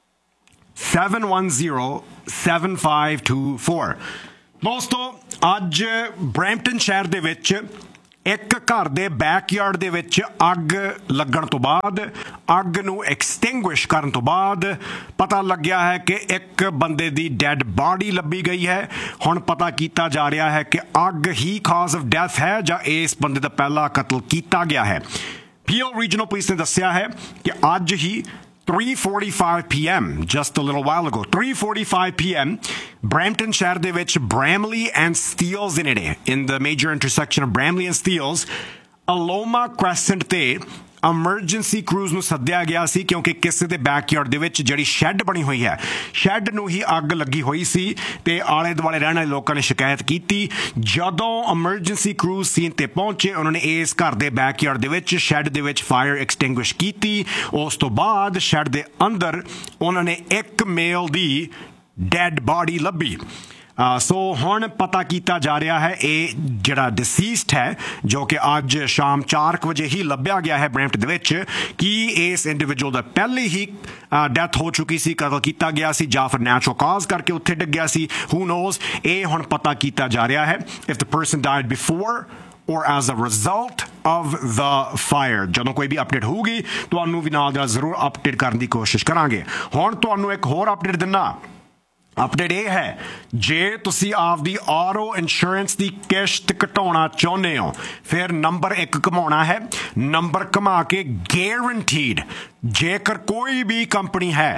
seven one zero seven five two four। ਦੋਸਤੋ ਅੱਜ ਬਰੈਂਪਟਨ ਸ਼ਹਿਰ ਦੇ ਵਿੱਚ ਇੱਕ ਘਰ ਦੇ ਬੈਕਯਾਰਡ ਦੇ ਵਿੱਚ ਅੱਗ ਲੱਗਣ ਤੋਂ ਬਾਅਦ, ਅੱਗ ਨੂੰ ਐਕਸਟਿੰਗੁਇਸ਼ ਕਰਨ ਤੋਂ ਬਾਅਦ ਪਤਾ ਲੱਗਿਆ ਹੈ ਕਿ ਇੱਕ ਬੰਦੇ ਦੀ ਡੈਡ ਬਾਡੀ ਲੱਭੀ ਗਈ ਹੈ। ਹੁਣ ਪਤਾ ਕੀਤਾ ਜਾ ਰਿਹਾ ਹੈ ਕਿ ਅੱਗ ਹੀ ਕਾਜ਼ ਆਫ ਡੈਥ ਹੈ ਜਾਂ ਇਸ ਬੰਦੇ ਦਾ ਪਹਿਲਾ ਕਤਲ ਕੀਤਾ ਗਿਆ ਹੈ। ਪੀਓ ਰੀਜਨਲ ਪੁਲਿਸ ਨੇ ਦੱਸਿਆ ਹੈ ਕਿ ਅੱਜ ਹੀ three forty-five p m just a little while ago three forty-five p m Brampton ਸ਼ਹਿਰ ਦੇ ਵਿੱਚ Bramley and Steeles ਦੇ ਨੇੜੇ in the major intersection of Bramley and Steeles Aloma Crescent ਤੇ ਐਮਰਜੈਂਸੀ ਕਰੂਜ਼ ਨੂੰ ਸੱਦਿਆ ਗਿਆ ਸੀ ਕਿਉਂਕਿ ਕਿਸੇ ਦੇ ਬੈਕਯਾਰਡ ਦੇ ਵਿੱਚ ਜਿਹੜੀ ਸ਼ੈੱਡ ਬਣੀ ਹੋਈ ਹੈ, ਸ਼ੈੱਡ ਨੂੰ ਹੀ ਅੱਗ ਲੱਗੀ ਹੋਈ ਸੀ ਤੇ ਆਲੇ ਦੁਆਲੇ ਰਹਿਣ ਵਾਲੇ ਲੋਕਾਂ ਨੇ ਸ਼ਿਕਾਇਤ ਕੀਤੀ। ਜਦੋਂ ਐਮਰਜੈਂਸੀ ਕਰੂਜ਼ ਸੀਨ ਤੇ ਪਹੁੰਚੇ, ਉਹਨਾਂ ਨੇ ਇਸ ਘਰ ਦੇ ਬੈਕਯਾਰਡ ਦੇ ਵਿੱਚ ਸ਼ੈੱਡ ਦੇ ਵਿੱਚ ਫਾਇਰ ਐਕਸਟਿੰਗੁਇਸ਼ ਕੀਤੀ। ਉਸ ਤੋਂ ਬਾਅਦ ਸ਼ੈੱਡ ਦੇ ਅੰਦਰ ਉਹਨਾਂ ਨੇ ਇੱਕ ਮੇਲ ਦੀ ਡੈਡ ਬਾਡੀ ਲੱਭੀ। ਸੋ ਹੁਣ ਪਤਾ ਕੀਤਾ ਜਾ ਰਿਹਾ ਹੈ ਇਹ ਜਿਹੜਾ ਡਿਸੀਸਡ ਹੈ, ਜੋ ਕਿ ਅੱਜ ਸ਼ਾਮ ਚਾਰ ਕੁ ਵਜੇ ਹੀ ਲੱਭਿਆ ਗਿਆ ਹੈ ਬਰੈਂਪਟਨ ਦੇ ਵਿੱਚ, ਕਿ ਇਸ ਇੰਡੀਵਿਜੂਅਲ ਦਾ ਪਹਿਲੇ ਹੀ ਡੈਥ ਹੋ ਚੁੱਕੀ ਸੀ, ਕਤਲ ਕੀਤਾ ਗਿਆ ਸੀ ਜਾਂ ਫਿਰ ਨੈਚੁਰਲ ਕਾਜ਼ ਕਰਕੇ ਉੱਥੇ ਡਿੱਗਿਆ ਸੀ, ਹੂ ਨੋਜ਼। ਇਹ ਹੁਣ ਪਤਾ ਕੀਤਾ ਜਾ ਰਿਹਾ ਹੈ if the person died before or as a result of the fire। ਜਦੋਂ ਕੋਈ ਵੀ ਅਪਡੇਟ ਹੋਊਗੀ ਤੁਹਾਨੂੰ ਵੀ ਨਾਲ ਨਾਲ ਜ਼ਰੂਰ ਅਪਡੇਟ ਕਰਨ ਦੀ ਕੋਸ਼ਿਸ਼ ਕਰਾਂਗੇ। ਹੁਣ ਤੁਹਾਨੂੰ ਇੱਕ ਹੋਰ ਅਪਡੇਟ ਦਿੰਦਾ। ਅਪਡੇਟ ਇਹ ਹੈ, ਜੇ ਤੁਸੀਂ ਆਪਦੀ ਆਟੋ ਇੰਸ਼ੋਰੈਂਸ ਦੀ ਕਿਸ਼ਤ ਘਟਾਉਣਾ ਚਾਹੁੰਦੇ ਹੋ ਫਿਰ ਨੰਬਰ ਇੱਕ ਘੁਮਾਉਣਾ ਹੈ। ਨੰਬਰ ਘੁਮਾ ਕੇ ਗੈਰੰਟੀਡ, ਜੇਕਰ ਕੋਈ ਵੀ ਕੰਪਨੀ ਹੈ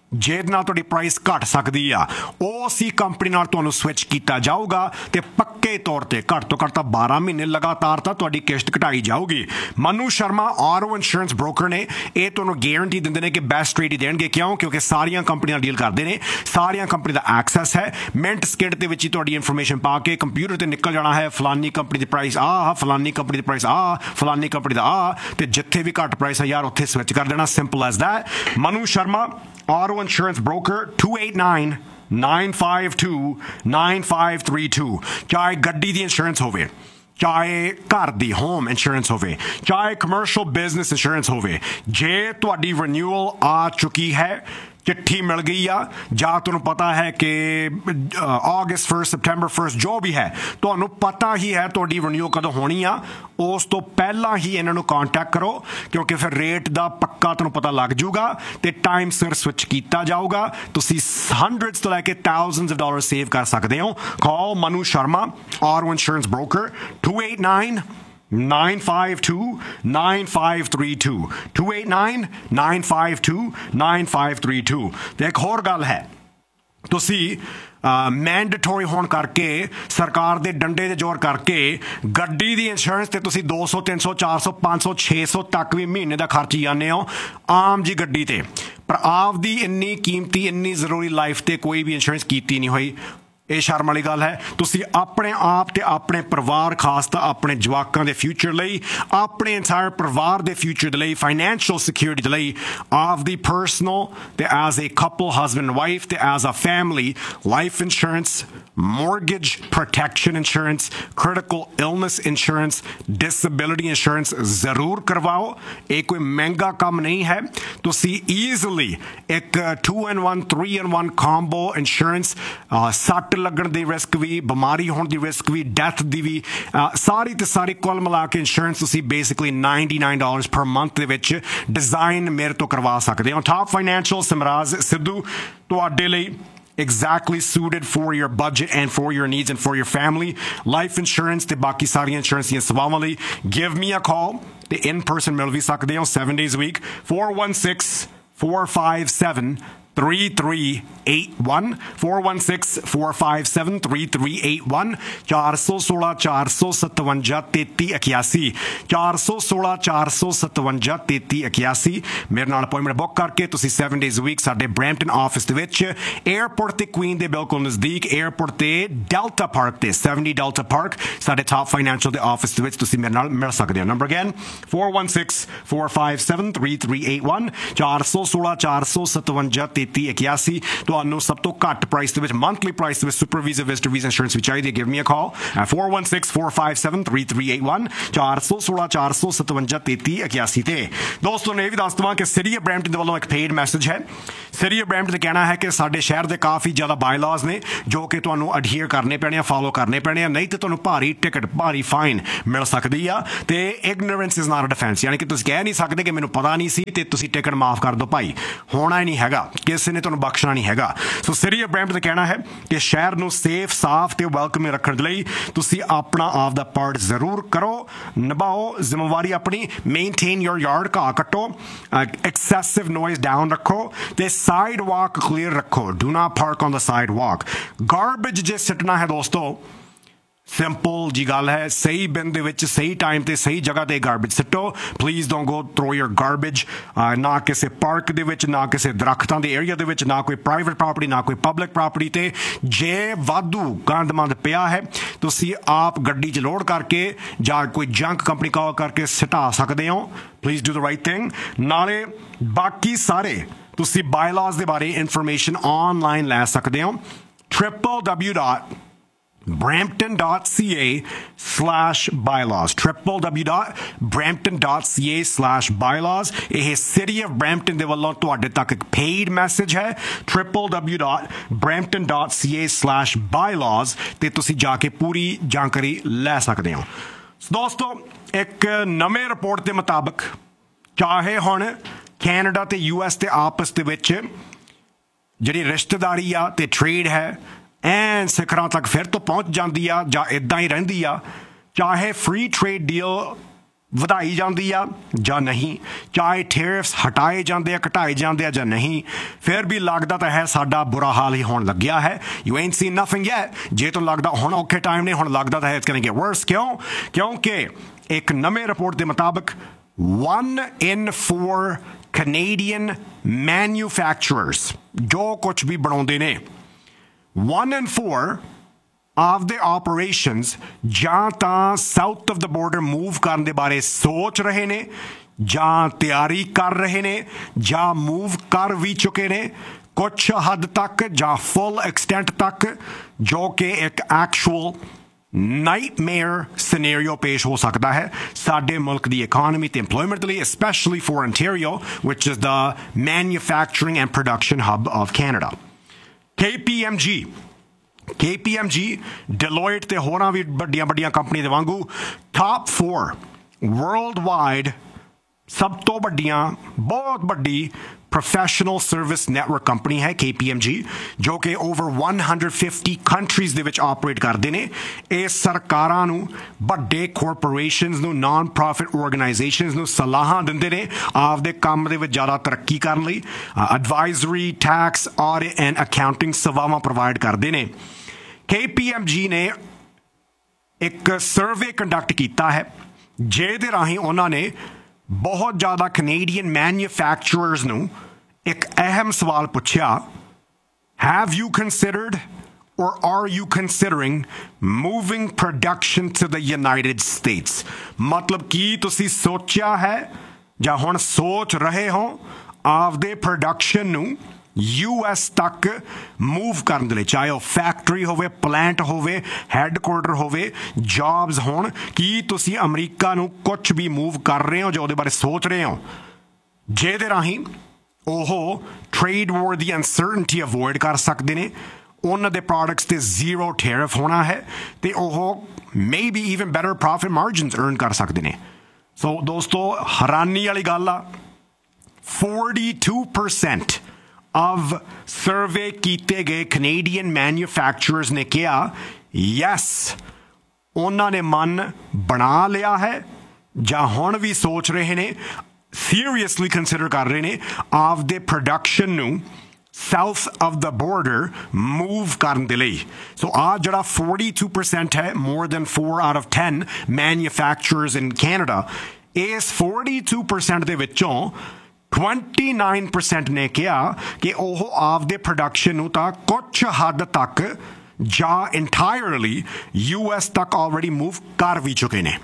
ਜਿਹਦੇ ਨਾਲ ਤੁਹਾਡੀ ਪ੍ਰਾਈਸ ਘਟ ਸਕਦੀ ਆ, ਉਸ ਹੀ ਕੰਪਨੀ ਨਾਲ ਤੁਹਾਨੂੰ ਸਵਿਚ ਕੀਤਾ ਜਾਊਗਾ ਤੇ ਪੱਕੇ ਤੌਰ ਤੇ ਘੱਟ ਤੋਂ ਘੱਟ ਤਾਂ ਬਾਰਾਂ ਮਹੀਨੇ ਲਗਾਤਾਰ ਤਾਂ ਤੁਹਾਡੀ ਕਿਸ਼ਤ ਘਟਾਈ ਜਾਊਗੀ। Manu Sharma auto insurance broker ਨੇ, ਇਹ ਤੁਹਾਨੂੰ ਗਾਰੰਟੀ ਦਿੰਦੇ ਨੇ ਕਿ ਬੈਸਟ ਰੇਟ ਹੀ ਦੇਣਗੇ। ਕਿਉਂ? ਕਿਉਂਕਿ ਸਾਰੀਆਂ ਕੰਪਨੀਆਂ ਡੀਲ ਕਰਦੇ ਨੇ, ਸਾਰੀਆਂ ਕੰਪਨੀ ਦਾ ਐਕਸੈਸ ਹੈ। ਮਿੰਟ ਸਕਿੰਟ ਦੇ ਵਿੱਚ ਹੀ ਤੁਹਾਡੀ ਇਨਫੋਰਮੇਸ਼ਨ ਪਾ ਕੇ ਕੰਪਿਊਟਰ ਤੇ ਨਿਕਲ ਜਾਣਾ ਹੈ, ਫਲਾਨੀ ਕੰਪਨੀ ਦੀ ਪ੍ਰਾਈਸ ਆ, ਫਲਾਨੀ ਕੰਪਨੀ ਦੀ ਪ੍ਰਾਈਸ ਆ, ਫਲਾਨੀ ਕੰਪਨੀ ਦਾ ਆ, ਤੇ ਜਿੱਥੇ ਵੀ ਘੱਟ ਪ੍ਰਾਈਸ ਆ ਯਾਰ ਉੱਥੇ ਸਵਿਚ ਕਰ ਦੇਣਾ। Simple as that. Manu Sharma Auto Insurance Broker, two eight nine, nine five two, nine five three two। ਚਾਹੇ ਗੱਡੀ ਦੀ ਇੰਸ਼ੋਰੈਂਸ ਹੋਵੇ, ਚਾਹੇ ਘਰ ਦੀ ਹੋਮ ਇੰਸ਼ੋਰੈਂਸ ਹੋਵੇ, ਚਾਹੇ ਕਮਰਸ਼ੀਅਲ ਬਿਜ਼ਨਸ ਇੰਸ਼ੋਰੈਂਸ ਹੋਵੇ, ਜੇ ਤੁਹਾਡੀ ਰਿਨਿਊਅਲ ਆ ਚੁੱਕੀ ਹੈ, चिट्ठी मिल गई आ, ਜਾਂ ਤੁਹਾਨੂੰ ਪਤਾ ਹੈ ਕਿ ਅਗਸਤ ਫਸਟ ਸਪਟੈਂਬਰ ਫਸਟ ਜੋ ਵੀ ਹੈ, ਤੁਹਾਨੂੰ ਪਤਾ ਹੀ ਹੈ ਤੁਹਾਡੀ ਰਿਨਿਊ ਕਦੋਂ ਹੋਣੀ ਆ, ਉਸ ਤੋਂ ਪਹਿਲਾਂ ਹੀ ਇਹਨਾਂ ਨੂੰ ਕੰਟੈਕਟ ਕਰੋ, ਕਿਉਂਕਿ ਫਿਰ ਰੇਟ ਦਾ ਪੱਕਾ ਤੁਹਾਨੂੰ ਪਤਾ ਲੱਗ ਜਾਊਗਾ ਤੇ ਟਾਈਮ ਸਿਰ ਸਵਿਚ ਕੀਤਾ ਜਾਊਗਾ। ਤੁਸੀਂ ਹੰਡਰਡਸ ਤੋਂ ਲੈ ਕੇ ਥਾਊਜ਼ੈਂਡਸ ਆਫ ਡਾਲਰ ਸੇਵ ਕਰ ਸਕਦੇ ਹੋ। ਕਾਲ Manu Sharma auto insurance broker two eight nine, nine five two, nine five three two, two eight nine, nine five two, nine five three two। ਤੇ ਇੱਕ ਹੋਰ ਗੱਲ ਹੈ, ਤੁਸੀਂ ਮੈਂਡੇਟਰੀ ਹੋਣ ਕਰਕੇ, ਸਰਕਾਰ ਦੇ ਡੰਡੇ ਦੇ ਜ਼ੋਰ ਕਰਕੇ ਗੱਡੀ ਦੀ ਇੰਸ਼ੋਰੈਂਸ ਤੇ ਤੁਸੀਂ ਦੋ ਸੌ ਤਿੰਨ ਸੌ ਚਾਰ ਸੌ ਪੰਜ ਸੌ ਛੇ ਸੌ ਤੱਕ ਵੀ ਮਹੀਨੇ ਦਾ ਖਰਚ ਜਾਂਦੇ ਹੋ ਆਮ ਜੀ ਗੱਡੀ ਤੇ, ਪਰ ਆਪਦੀ ਇੰਨੀ ਕੀਮਤੀ ਇੰਨੀ ਜ਼ਰੂਰੀ ਲਾਈਫ ਤੇ ਕੋਈ ਵੀ ਇੰਸ਼ੋਰੈਂਸ ਕੀਤੀ ਨਹੀਂ ਹੋਈ। ਇਹ ਸ਼ਰਮ ਵਾਲੀ ਗੱਲ ਹੈ। ਤੁਸੀਂ ਆਪਣੇ ਆਪ ਤੇ ਆਪਣੇ ਪਰਿਵਾਰ, ਖਾਸ ਤਾਂ ਆਪਣੇ ਜਵਾਕਾਂ ਦੇ ਫਿਊਚਰ ਲਈ, ਆਪਣੇ ਇੰਟਾਇਰ ਪਰਿਵਾਰ ਦੇ ਫਿਊਚਰ ਦੇ ਲਈ, ਫਾਈਨੈਂਸ਼ੀਅਲ ਸਿਕਿਉਰਿਟੀ ਦੇ ਲਈ, ਆਪਦੀ ਪਰਸਨਲ ਤੇ as a couple, husband wife ਤੇ as a family, life insurance, mortgage protection insurance, critical illness insurance, disability insurance ਜ਼ਰੂਰ ਕਰਵਾਓ। ਇਹ ਕੋਈ ਮਹਿੰਗਾ ਕੰਮ ਨਹੀਂ ਹੈ। ਤੁਸੀਂ ਈਜ਼ਲੀ ਇੱਕ two in one, three in one combo insurance, ਸੱਟ ਲੱਗਣ ਦੀ ਰਿਸਕ ਵੀ, ਬਿਮਾਰੀ ਹੋਣ ਦੀ ਰਿਸਕ ਵੀ, ਡੈਥ ਦੀ ਵੀ, ਸਾਰੀ ਤੇ ਸਾਰੀ ਕੁੱਲ ਮਿਲਾ ਕੇ ਇੰਸ਼ੋਰੈਂਸ ਤੁਸੀਂ basically ninety-nine dollars per month ਦੇ ਵਿੱਚ ਡਿਜ਼ਾਈਨ ਮੇਰੇ ਤੋਂ ਕਰਵਾ ਸਕਦੇ ਹੋ। ਟਾਪ ਫਾਈਨੈਂਸ਼ੀਅਲ ਸਿਮਰਾਜ ਸਿੱਧੂ ਤੁਹਾਡੇ ਲਈ exactly suited for your budget and for your needs and for your family. Life insurance ਤੇ ਬਾਕੀ ਸਾਰੀਆਂ ਇੰਸ਼ੋਰੈਂਸ ਦੀਆਂ ਸੇਵਾਵਾਂ ਲਈ give me a call ਤੇ in person ਮਿਲ ਵੀ ਸਕਦੇ ਹੋ seven days a week, four one six, four five seven, three three eight one, four one six, four five seven, three three eight one, ਚਾਰ ਸੌ ਸੋਲਾਂ ਚਾਰ ਸੌ ਸਤਵੰਜਾ ਤੇਤੀ ਇਕਿਆਸੀ, ਚਾਰ ਸੌ ਸੋਲਾਂ ਚਾਰ ਸੌ ਸਤਵੰਜਾ ਤੇਤੀ ਇਕਿਆਸੀ। ਮੇਰੇ ਨਾਲ ਅਪਾਇੰਟਮੈਂਟ ਬੁੱਕ ਕਰਕੇ ਤੁਸੀਂ seven days a week ਸਾਡੇ ਬਰੈਂਪਟਨ ਆਫਿਸ ਦੇ ਵਿੱਚ, 에ਅਰਪੋਰਟ ਤੇ ਕੁਈਨ ਦੇ ਬਿਲਕੁਲ ਨਜ਼ਦੀਕ, 에ਅਰਪੋਰਟ ਤੇ ਡੈਲਟਾ ਪਾਰਕ ਤੇ seventy ਡੈਲਟਾ ਪਾਰਕ ਸਾਡੇ ਟਾਪ ਫਾਈਨੈਂਸ਼ੀਅਲ ਦੇ ਆਫਿਸ ਦੇ ਵਿੱਚ ਤੁਸੀਂ ਮੇਰੇ ਨਾਲ ਮਿਲ ਸਕਦੇ ਹੋ। Number again four one six, four five seven, three three eight one, ਚਾਰ ਸੌ ਸੋਲਾਂ ਚਾਰ ਸੌ ਸਤਵੰਜਾ ਤੇਤੀ ਇਕਿਆਸੀ। ਤੁਹਾਨੂੰ ਸਭ ਤੋਂ ਘੱਟ ਪ੍ਰਾਈਸ ਦੇ ਵਿੱਚ, ਮੰਥਲੀ ਪ੍ਰਾਈਸ ਦੇ ਵਿੱਚ super visa, visitor visa insurance ਵੀ ਚਾਹੀਦੀ ਹੈ, give me a call at four one six, four five seven, three three eight one, ਚਾਰ ਸੌ ਸੋਲਾਂ ਚਾਰ ਸੌ ਸਤਵੰਜਾ ਤੇਤੀ ਇਕਿਆਸੀ। ਤੇ ਦੋਸਤੋ ਨੇ ਇਹ ਵੀ ਦੱਸ ਦੇਵਾਂ ਕਿ ਸਿਟੀ ਆਫ ਬਰੈਂਪਟਨ ਦੇ ਵੱਲੋਂ ਇੱਕ ਪੇਡ ਮੈਸੇਜ ਹੈ। ਸਿਟੀ ਆਫ ਬਰੈਂਪਟਨ ਦਾ ਕਹਿਣਾ ਹੈ ਕਿ ਸਾਡੇ ਸ਼ਹਿਰ ਦੇ ਕਾਫੀ ਜ਼ਿਆਦਾ ਬਾਇਲਾਜ਼ ਨੇ ਜੋ ਕਿ ਤੁਹਾਨੂੰ ਅਡਹੀਅਰ ਕਰਨੇ ਪੈਣੇ ਆ, ਫਾਲੋ ਕਰਨੇ ਪੈਣੇ ਆ, ਨਹੀਂ ਤੇ ਤੁਹਾਨੂੰ ਭਾਰੀ ਟਿਕਟ, ਭਾਰੀ ਫਾਈਨ ਮਿਲ ਸਕਦੀ ਆ। ਤੇ ignorance is not a defence, ਯਾਨੀ ਕਿ ਤੁਸੀਂ ਕਹਿ ਨਹੀਂ ਸਕਦੇ ਕਿ ਮੈਨੂੰ ਪਤਾ ਨਹੀਂ ਸੀ ਤੇ ਤੁਸੀਂ ਟਿਕਟ ਮਾਫ ਕਰ ਦਿਓ। ਭਾਈ ਹੋਣਾ ਹੀ ਨਹੀਂ ਹੈਗਾ, ਕਿਸੇ ਨੇ ਤੁਹਾਨੂੰ ਬਖਸ਼ਣਾ ਨਹੀਂ ਹੈਗਾ। ਸੋ ਸਿਟੀ ਆਫ ਬਰੈਂਪਟਨ ਦਾ ਕਹਿਣਾ ਹੈ ਕਿ ਸ਼ਹਿਰ ਨੂੰ ਸੇਫ, ਸਾਫ਼ ਤੇ ਵੈਲਕਮ ਰੱਖਣ ਦੇ ਲਈ ਤੁਸੀਂ ਆਪਣਾ ਆਪ ਦਾ ਪਾਰਟ ਜ਼ਰੂਰ ਕਰੋ, ਨਿਭਾਓ ਜ਼ਿੰਮੇਵਾਰੀ ਆਪਣੀ। ਮੇਨਟੇਨ ਯੋਰ ਯਾਰਡ, ਘਾਹ ਕੱਟੋ, ਐਕਸੈਸਿਵ ਨੋਇਜ਼ ਡਾਊਨ ਰੱਖੋ ਤੇ ਸਾਈਡ ਵਾਕ ਕਲੀਅਰ ਰੱਖੋ। Do not park on the side walk. Garbage ਜੇ ਸਿੱਟਣਾ ਹੈ ਦੋਸਤੋ, ਸਿੰਪਲ ਜੀ ਗੱਲ ਹੈ, ਸਹੀ ਬਿਨ ਦੇ ਵਿੱਚ, ਸਹੀ ਟਾਈਮ ਤੇ ਸਹੀ ਜਗ੍ਹਾ ਤੇ garbage ਸਿੱਟੋ। Please don't go throw your garbage ਨਾ ਕਿਸੇ ਪਾਰਕ ਦੇ ਵਿੱਚ, ਨਾ ਕਿਸੇ ਦਰਖਤਾਂ ਦੇ ਏਰੀਆ ਦੇ ਵਿੱਚ, ਨਾ ਕੋਈ ਪ੍ਰਾਈਵੇਟ ਪ੍ਰਾਪਰਟੀ, ਨਾ ਕੋਈ ਪਬਲਿਕ ਪ੍ਰਾਪਰਟੀ ਤੇ। ਜੇ ਵਾਧੂ ਗੰਦ ਮੰਦ ਪਿਆ ਹੈ ਤੁਸੀਂ ਆਪ ਗੱਡੀ 'ਚ ਲੋਡ ਕਰਕੇ ਜਾਂ ਕੋਈ ਜੰਕ ਕੰਪਨੀ ਕਾਲ ਕਰਕੇ ਸਿਟਾ ਸਕਦੇ ਹੋ। Please do the right thing. ਨਾਲੇ ਬਾਕੀ ਸਾਰੇ ਤੁਸੀਂ ਬਾਇਲਾਜ਼ ਦੇ ਬਾਰੇ ਇਨਫੋਰਮੇਸ਼ਨ ਆਨਲਾਈਨ ਲੈ ਸਕਦੇ ਹੋ। triple w dot brampton dot c a slash bylaws, triple w dot brampton dot c a slash bylaws। ਇਹ City of Brampton ਦੇ ਵੱਲੋਂ ਤੁਹਾਡੇ ਤੱਕ ਇੱਕ paid message ਹੈ, triple w dot brampton dot c a slash bylaws ਤੇ ਤੁਸੀਂ ਜਾ ਕੇ ਪੂਰੀ ਜਾਣਕਾਰੀ ਲੈ ਸਕਦੇ ਹੋ। ਦੋਸਤੋ ਇੱਕ ਨਵੇਂ ਰਿਪੋਰਟ ਦੇ ਮੁਤਾਬਕ ਚਾਹੇ ਹੁਣ ਕੈਨੇਡਾ ਤੇ ਯੂ ਐਸ ਦੇ ਆਪਸ ਦੇ ਵਿੱਚ ਜਿਹੜੀ ਰਿਸ਼ਤੇਦਾਰੀ ਆ ਤੇ ਟ੍ਰੇਡ ਹੈ ਐਨ ਸਿਖਰਾਂ ਤੱਕ ਫਿਰ ਤੋਂ ਪਹੁੰਚ ਜਾਂਦੀ ਆ ਜਾਂ ਇੱਦਾਂ ਹੀ ਰਹਿੰਦੀ ਆ, ਚਾਹੇ ਫ੍ਰੀ ਟ੍ਰੇਡ ਡੀਲ ਵਧਾਈ ਜਾਂਦੀ ਆ ਜਾਂ ਨਹੀਂ, ਚਾਹੇ ਟੈਰਿਫਸ ਹਟਾਏ ਜਾਂਦੇ ਆ ਘਟਾਏ ਜਾਂਦੇ ਆ ਜਾਂ ਨਹੀਂ, ਫਿਰ ਵੀ ਲੱਗਦਾ ਤਾਂ ਹੈ ਸਾਡਾ ਬੁਰਾ ਹਾਲ ਹੀ ਹੋਣ ਲੱਗਿਆ ਹੈ। You ain't seen nothing yet। ਜੇ ਤੋਂ ਲੱਗਦਾ ਹੁਣ ਔਖੇ ਟਾਈਮ ਨੇ, ਹੁਣ ਲੱਗਦਾ ਤਾਂ ਹੈ it's gonna get worse। ਕਿਉਂ? ਕਿਉਂਕਿ ਇੱਕ ਨਵੇਂ ਰਿਪੋਰਟ ਦੇ ਮੁਤਾਬਕ one in four Canadian manufacturers ਜੋ ਕੁਝ ਵੀ ਬਣਾਉਂਦੇ ਨੇ, one in four ਆਪਦੇ ਆਪਰੇਸ਼ਨਸ ਜਾਂ ਤਾਂ south of the border move ਕਰਨ ਦੇ ਬਾਰੇ ਸੋਚ ਰਹੇ ਨੇ, ਜਾਂ ਤਿਆਰੀ ਕਰ ਰਹੇ ਨੇ, ਜਾਂ ਮੂਵ ਕਰ ਵੀ ਚੁੱਕੇ ਨੇ ਕੁਝ ਹੱਦ ਤੱਕ ਜਾਂ ਫੁੱਲ ਐਕਸਟੈਂਟ ਤੱਕ, ਜੋ ਕਿ ਇੱਕ ਐਕਚੁਅਲ ਨਾਈਟਮੇਅਰ ਸਿਨੈਰੀਓ ਪੇਸ਼ ਹੋ ਸਕਦਾ ਹੈ ਸਾਡੇ ਮੁਲਕ ਦੀ ਇਕੋਨਮੀ ਤੇ ਇੰਪਲੋਇਮੈਂਟ ਲਈ, specially for Ontario which is the manufacturing and production hub of Canada। K P M G K P M G, Deloitte ਤੇ ਹੋਰਾਂ ਵੀ ਵੱਡੀਆਂ ਵੱਡੀਆਂ ਕੰਪਨੀ ਦੇ ਵਾਂਗੂ ਟਾਪ four ਵਰਲਡ ਵਾਈਡ ਸਭ ਤੋਂ ਵੱਡੀਆਂ ਬਹੁਤ ਵੱਡੀ ਪ੍ਰੋਫੈਸ਼ਨਲ ਸਰਵਿਸ ਨੈਟਵਰਕ ਕੰਪਨੀ ਹੈ K P M G, ਜੋ ਕਿ over one hundred fifty countries ਦੇ ਵਿੱਚ ਆਪਰੇਟ ਕਰਦੇ ਨੇ। ਇਹ ਸਰਕਾਰਾਂ ਨੂੰ, ਵੱਡੇ ਕਾਰਪੋਰੇਸ਼ਨਸ ਨੂੰ, ਨਾਨ ਪ੍ਰੋਫਿਟ ਆਰਗੇਨਾਈਜੇਸ਼ਨਸ ਨੂੰ ਸਲਾਹਾਂ ਦਿੰਦੇ ਨੇ ਆਪਦੇ ਕੰਮ ਦੇ ਵਿੱਚ ਜ਼ਿਆਦਾ ਤਰੱਕੀ ਕਰਨ ਲਈ। Advisory, tax, audit and accounting ਸੇਵਾਵਾਂ ਪ੍ਰੋਵਾਈਡ ਕਰਦੇ ਨੇ। K P M G ਨੇ ਇੱਕ ਸਰਵੇ ਕੰਡਕਟ ਕੀਤਾ ਹੈ ਜਿਹਦੇ ਰਾਹੀਂ ਉਹਨਾਂ ਨੇ ਬਹੁਤ ਜ਼ਿਆਦਾ ਕੈਨੇਡੀਅਨ ਮੈਨੂਫੈਕਚਰਰਸ ਨੂੰ ਇੱਕ ਅਹਿਮ ਸਵਾਲ ਪੁੱਛਿਆ, have you considered or are you considering moving production to the United States? ਮਤਲਬ ਕੀ ਤੁਸੀਂ ਸੋਚਿਆ ਹੈ ਜਾਂ ਹੁਣ ਸੋਚ ਰਹੇ ਹੋ ਆਪਦੇ ਪ੍ਰੋਡਕਸ਼ਨ ਨੂੰ ਯੂ ਐਸ ਤੱਕ ਮੂਵ ਕਰਨ ਦੇ ਲਈ, ਚਾਹੇ ਉਹ ਫੈਕਟਰੀ ਹੋਵੇ, ਪਲਾਂਟ ਹੋਵੇ, ਹੈੱਡਕੁਆਰਟਰ ਹੋਵੇ, ਜੌਬਸ ਹੋਣ। ਕੀ ਤੁਸੀਂ ਅਮਰੀਕਾ ਨੂੰ ਕੁਝ ਵੀ ਮੂਵ ਕਰ ਰਹੇ ਹੋ ਜਾਂ ਉਹਦੇ ਬਾਰੇ ਸੋਚ ਰਹੇ ਹੋ ਜਿਹਦੇ ਰਾਹੀਂ ਉਹ ਟ੍ਰੇਡ ਵਾਰ ਦੀ ਅਨਸਰਟਨਟੀ ਅਵੋਇਡ ਕਰ ਸਕਦੇ ਨੇ, ਉਹਨਾਂ ਦੇ ਪ੍ਰੋਡਕਟਸ ਤੇ ਜ਼ੀਰੋ ਟੈਰਿਫ ਹੋਣਾ ਹੈ ਤੇ ਉਹ maybe even better profit margins earn ਕਰ ਸਕਦੇ ਨੇ। ਸੋ ਦੋਸਤੋ, ਹੈਰਾਨੀ ਵਾਲੀ ਗੱਲ ਆ, forty-two percent of survey ਕੀਤੇ ਗਏ ਕੈਨੇਡੀਅਨ ਮੈਨੂਫੈਕਚਰਰਸ ਨੇ ਕਿਹਾ ਯੈਸ, ਉਹਨਾਂ ਨੇ ਮਨ ਬਣਾ ਲਿਆ ਹੈ ਜਾਂ ਹੁਣ ਵੀ ਸੋਚ ਰਹੇ ਨੇ, ਸੀਰੀਅਸਲੀ ਕੰਸੀਡਰ ਕਰ ਰਹੇ ਨੇ ਆਪਦੇ ਪ੍ਰੋਡਕਸ਼ਨ ਨੂੰ south of the border move ਕਰਨ ਦੇ ਲਈ। ਸੋ ਆ ਜਿਹੜਾ forty-two percent ਹੈ, more than four out of ten manufacturers in Canada, ਇਸ forty-two percent ਦੇ ਵਿੱਚੋਂ twenty-nine percent ਨੇ ਕਿਹਾ ਕਿ ਉਹ ਆਪਦੇ ਪ੍ਰੋਡਕਸ਼ਨ ਨੂੰ ਤਾਂ ਕੁਝ ਹੱਦ ਤੱਕ ਜਾਂ ਇੰਟਾਇਰਲੀ ਯੂ ਐਸ ਤੱਕ ਆਲਰੇਡੀ ਮੂਵ ਕਰ ਵੀ ਚੁੱਕੇ ਨੇ।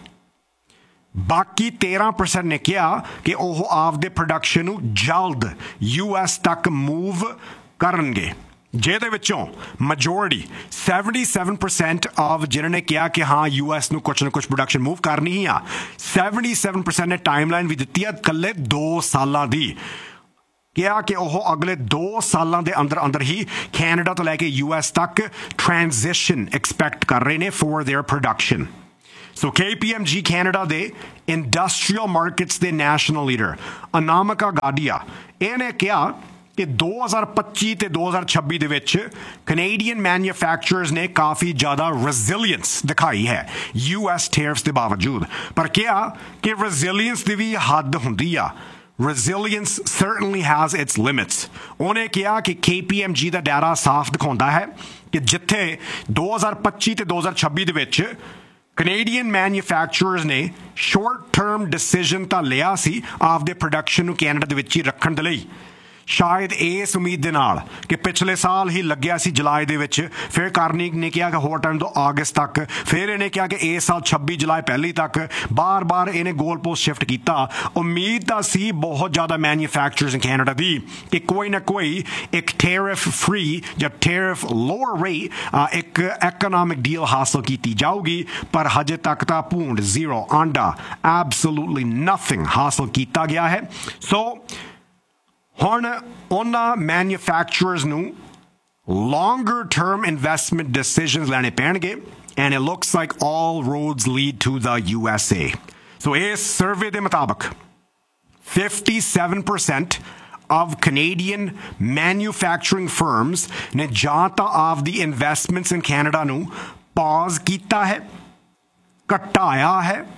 ਬਾਕੀ thirteen percent ਨੇ ਕਿਹਾ ਕਿ ਉਹ ਆਪਦੇ ਪ੍ਰੋਡਕਸ਼ਨ ਨੂੰ ਜਲਦ ਯੂ ਐਸ ਤੱਕ ਮੂਵ ਕਰਨਗੇ, ਜਿਹਦੇ ਵਿੱਚੋਂ ਮੈਜੋਰਿਟੀ seventy-seven percent ਆਫ ਜਿਨ੍ਹਾਂ ਨੇ ਕਿਹਾ ਕਿ ਹਾਂ ਯੂ ਐਸ ਨੂੰ ਕੁਛ ਨਾ ਕੁਛ ਪ੍ਰੋਡਕਸ਼ਨ ਮੂਵ ਕਰਨੀ ਹੀ ਆ, seventy-seven percent ਨੇ ਟਾਈਮਲਾਈਨ ਵੀ ਦਿੱਤੀ ਆ ਇਕੱਲੇ ਦੋ ਸਾਲਾਂ ਦੀ। ਕਿਹਾ ਕਿ ਉਹ ਅਗਲੇ ਦੋ ਸਾਲਾਂ ਦੇ ਅੰਦਰ ਅੰਦਰ ਹੀ ਕੈਨੇਡਾ ਤੋਂ ਲੈ ਕੇ ਯੂ ਐਸ ਤੱਕ ਟ੍ਰਾਂਜ਼ਿਸ਼ਨ ਐਕਸਪੈਕਟ ਕਰ ਰਹੇ ਨੇ for their production. So K P M G Canada ਦੇ ਇੰਡਸਟਰੀਅਲ ਮਾਰਕੀਟਸ ਦੇ ਨੈਸ਼ਨਲ ਲੀਡਰ ਅਨਾਮਿਕਾ ਗਾਡੀਆ, ਇਹਨੇ ਕਿਹਾ ਕਿ ਦੋ ਹਜ਼ਾਰ ਪੱਚੀ ਤੇ ਦੋ ਹਜ਼ਾਰ ਛੱਬੀ ਦੇ ਵਿੱਚ ਕੈਨੇਡੀਅਨ ਮੈਨੂਫੈਕਚਰਰਸ ਨੇ ਕਾਫੀ ਜ਼ਿਆਦਾ ਰੈਜ਼ਿਲੀਅੰਸ ਦਿਖਾਈ ਹੈ ਯੂ ਐਸ ਟੈਰਿਫਸ ਦੇ ਬਾਵਜੂਦ, ਪਰ ਕਿਹਾ ਕਿ ਰੈਜ਼ਿਲੀਅੰਸ ਦੀ ਵੀ ਹੱਦ ਹੁੰਦੀ ਆ। Resilience certainly has its limits। ਉਹਨੇ ਕਿਹਾ ਕਿ K P M G ਦਾ ਡਾਟਾ ਸਾਫ਼ ਦਿਖਾਉਂਦਾ ਹੈ ਕਿ ਜਿੱਥੇ ਦੋ ਹਜ਼ਾਰ ਪੱਚੀ ਤੇ ਦੋ ਹਜ਼ਾਰ ਛੱਬੀ ਦੇ ਵਿੱਚ ਕੈਨੇਡੀਅਨ ਮੈਨੂਫੈਕਚਰਰਸ ਨੇ ਸ਼ਾਰਟ ਟਰਮ ਡਿਸੀਜਨ ਤਾਂ ਲਿਆ ਸੀ ਆਪਦੇ ਪ੍ਰੋਡਕਸ਼ਨ ਨੂੰ ਕੈਨੇਡਾ ਦੇ ਵਿੱਚ ਹੀ ਰੱਖਣ ਦੇ ਲਈ, ਸ਼ਾਇਦ ਇਸ ਉਮੀਦ ਦੇ ਨਾਲ ਕਿ ਪਿਛਲੇ ਸਾਲ ਹੀ ਲੱਗਿਆ ਸੀ ਜੁਲਾਈ ਦੇ ਵਿੱਚ, ਫਿਰ ਕਾਰਨਿਕ ਨੇ ਕਿਹਾ ਕਿ ਹੋਰ ਟਾਈਮ ਤੋਂ ਅਗਸਤ ਤੱਕ, ਫਿਰ ਇਹਨੇ ਕਿਹਾ ਕਿ ਇਸ ਸਾਲ ਛੱਬੀ ਜੁਲਾਈ ਪਹਿਲੀ ਤੱਕ, ਬਾਰ-ਬਾਰ ਇਹਨੇ ਗੋਲ ਪੋਸਟ ਸ਼ਿਫਟ ਕੀਤਾ। ਉਮੀਦ ਤਾਂ ਸੀ ਬਹੁਤ ਜ਼ਿਆਦਾ ਮੈਨੂਫੈਕਚਰਰਸ ਇਨ ਕੈਨੇਡਾ ਦੀ ਕਿ ਕੋਈ ਨਾ ਕੋਈ ਇੱਕ ਟੈਰਿਫ ਫ੍ਰੀ ਜਾਂ ਟੈਰਿਫ ਲੋਅਰ ਰੇਟ ਇੱਕ ਇਕਨੋਮਿਕ ਡੀਲ ਹਾਸਲ ਕੀਤੀ ਜਾਊਗੀ, ਪਰ ਹਜੇ ਤੱਕ ਤਾਂ ਭੂੰਡ, ਜ਼ੀਰੋ, ਆਂਡਾ, ਐਬਸੋਲੂਟਲੀ ਨਥਿੰਗ ਹਾਸਲ ਕੀਤਾ ਗਿਆ ਹੈ। ਸੋ ਹੁਣ ਉਹਨਾਂ ਮੈਨੂਫੈਕਚਰਰਸ ਨੂੰ longer term investment decisions ਲੈਣੇ ਪੈਣਗੇ, and it looks like all roads lead to the U S A। So ਇਸ ਸਰਵੇ ਦੇ ਮੁਤਾਬਕ fifty-seven percent of Canadian manufacturing firms ਨੇ ਜਾਂ ਤਾਂ ਆਪਦੀ ਇਨਵੈਸਟਮੈਂਟਸ ਇਨ ਕੈਨੇਡਾ ਨੂੰ ਪੌਜ਼ ਕੀਤਾ ਹੈ, ਘਟਾਇਆ ਹੈ,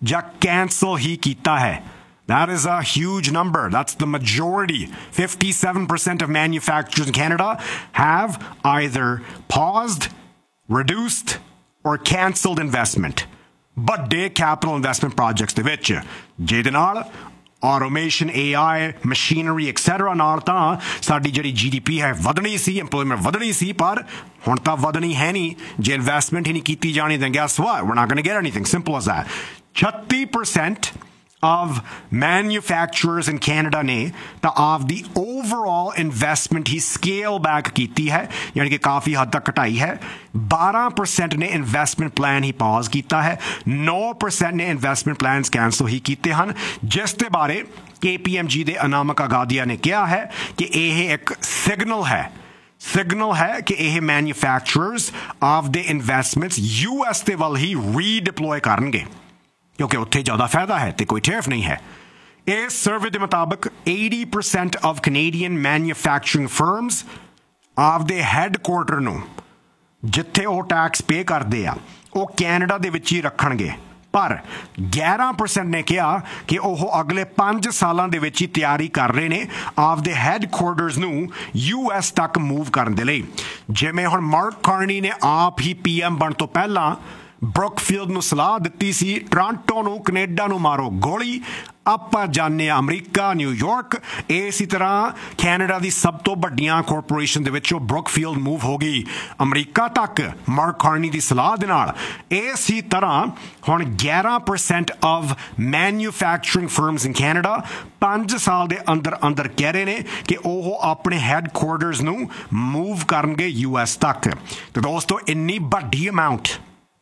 ਜਾਂ ਕੈਂਸਲ ਹੀ ਕੀਤਾ ਹੈ। That is a huge number. That's the majority. fifty-seven percent of manufacturers in Canada have either paused, reduced, or cancelled investment. ਵੱਡੇ capital investment projects ਦੇ ਵਿੱਚ ਜਿਹਦੇ ਨਾਲ automation, A I, machinery, et cetera ਨਾਲ ਤਾਂ ਸਾਡੀ ਜਿਹੜੀ G D P ਹੈ ਵਧਣੀ ਸੀ, employment ਵਧਣੀ ਸੀ, ਪਰ ਹੁਣ ਤਾਂ ਵਧਣੀ ਹੈ ਨਹੀਂ ਜੇ ਇਨਵੈਸਟਮੈਂਟ ਹੀ ਨਹੀਂ ਕੀਤੀ ਜਾਣੀ। then guess what? We're not going to get anything. Simple as that. thirty percent of manufacturers in Canada ਨੇ ਤਾਂ ਆਪਦੀ overall investment ਹੀ scale back ਕੀਤੀ ਹੈ, ਯਾਨੀ ਕਿ ਕਾਫੀ ਹੱਦ ਤੱਕ ਘਟਾਈ ਹੈ। twelve percent ਨੇ investment plan ਹੀ pause ਕੀਤਾ ਹੈ। nine percent ਨੇ investment plans cancel ਹੀ ਕੀਤੇ ਹਨ, ਜਿਸ ਦੇ ਬਾਰੇ K P M G ਦੇ ਅਨਾਮਕ ਅਗਾਦੀਆ ਨੇ ਕਿਹਾ ਹੈ ਕਿ ਇਹ ਇੱਕ ਸਿਗਨਲ ਹੈ ਸਿਗਨਲ ਹੈ ਕਿ ਇਹ ਮੈਨੂਫੈਕਚਰਰਸ ਆਪਦੇ ਇਨਵੈਸਟਮੈਂਟਸ ਯੂ ਐਸ ਦੇ ਵੱਲ ਹੀ ਰੀਡਿਪਲੋਏ ਕਰਨਗੇ, ਕਿਉਂਕਿ ਉੱਥੇ ਜ਼ਿਆਦਾ ਫਾਇਦਾ ਹੈ ਤੇ ਕੋਈ ਟੈਰਿਫ ਨਹੀਂ ਹੈ। ਇਸ ਸਰਵੇ ਦੇ ਮੁਤਾਬਕ eighty percent of Canadian manufacturing firms ਆਪਦੇ ਹੈੱਡਕੁਆਰਟਰ ਨੂੰ ਜਿੱਥੇ ਉਹ ਟੈਕਸ ਪੇ ਕਰਦੇ ਆ ਉਹ ਕੈਨੇਡਾ ਦੇ ਵਿੱਚ ਹੀ ਰੱਖਣਗੇ, ਪਰ eleven percent ਨੇ ਕਿਹਾ ਕਿ ਉਹ ਅਗਲੇ ਪੰਜ ਸਾਲਾਂ ਦੇ ਵਿੱਚ ਹੀ ਤਿਆਰੀ ਕਰ ਰਹੇ ਨੇ ਆਪਦੇ ਹੈੱਡਕੁਆਰਟਰਸ ਨੂੰ ਯੂ ਐਸ ਤੱਕ ਮੂਵ ਕਰਨ ਦੇ ਲਈ। ਜਿਵੇਂ ਹੁਣ ਮਾਰਕ ਕਾਰਨੀ ਨੇ ਆਪ ਹੀ ਪੀ ਐਮ ਬਣਨ ਤੋਂ ਪਹਿਲਾਂ ਬਰੁਕਫੀਲਡ ਨੂੰ ਸਲਾਹ ਦਿੱਤੀ ਸੀ, ਟੋਰਾਂਟੋ ਨੂੰ ਕੈਨੇਡਾ ਨੂੰ ਮਾਰੋ ਗੋਲੀ, ਆਪਾਂ ਜਾਂਦੇ ਹਾਂ ਅਮਰੀਕਾ, ਨਿਊਯਾਰਕ। ਇਸੇ ਤਰ੍ਹਾਂ ਕੈਨੇਡਾ ਦੀ ਸਭ ਤੋਂ ਵੱਡੀਆਂ ਕਾਰਪੋਰੇਸ਼ਨ ਦੇ ਵਿੱਚੋਂ ਬਰੁਕਫੀਲਡ ਮੂਵ ਹੋ ਗਈ ਅਮਰੀਕਾ ਤੱਕ ਮਾਰਕ ਕਾਰਨੀ ਦੀ ਸਲਾਹ ਦੇ ਨਾਲ। ਇਸੇ ਤਰ੍ਹਾਂ ਹੁਣ eleven percent of manufacturing firms in Canada ਪੰਜ ਸਾਲ ਦੇ ਅੰਦਰ ਅੰਦਰ ਕਹਿ ਰਹੇ ਨੇ ਕਿ ਉਹ ਆਪਣੇ ਹੈੱਡਕੁਆਰਟਰਸ ਨੂੰ ਮੂਵ ਕਰਨਗੇ ਯੂ ਐਸ ਤੱਕ। ਤੇ ਦੋਸਤੋ, ਇੰਨੀ ਵੱਡੀ amount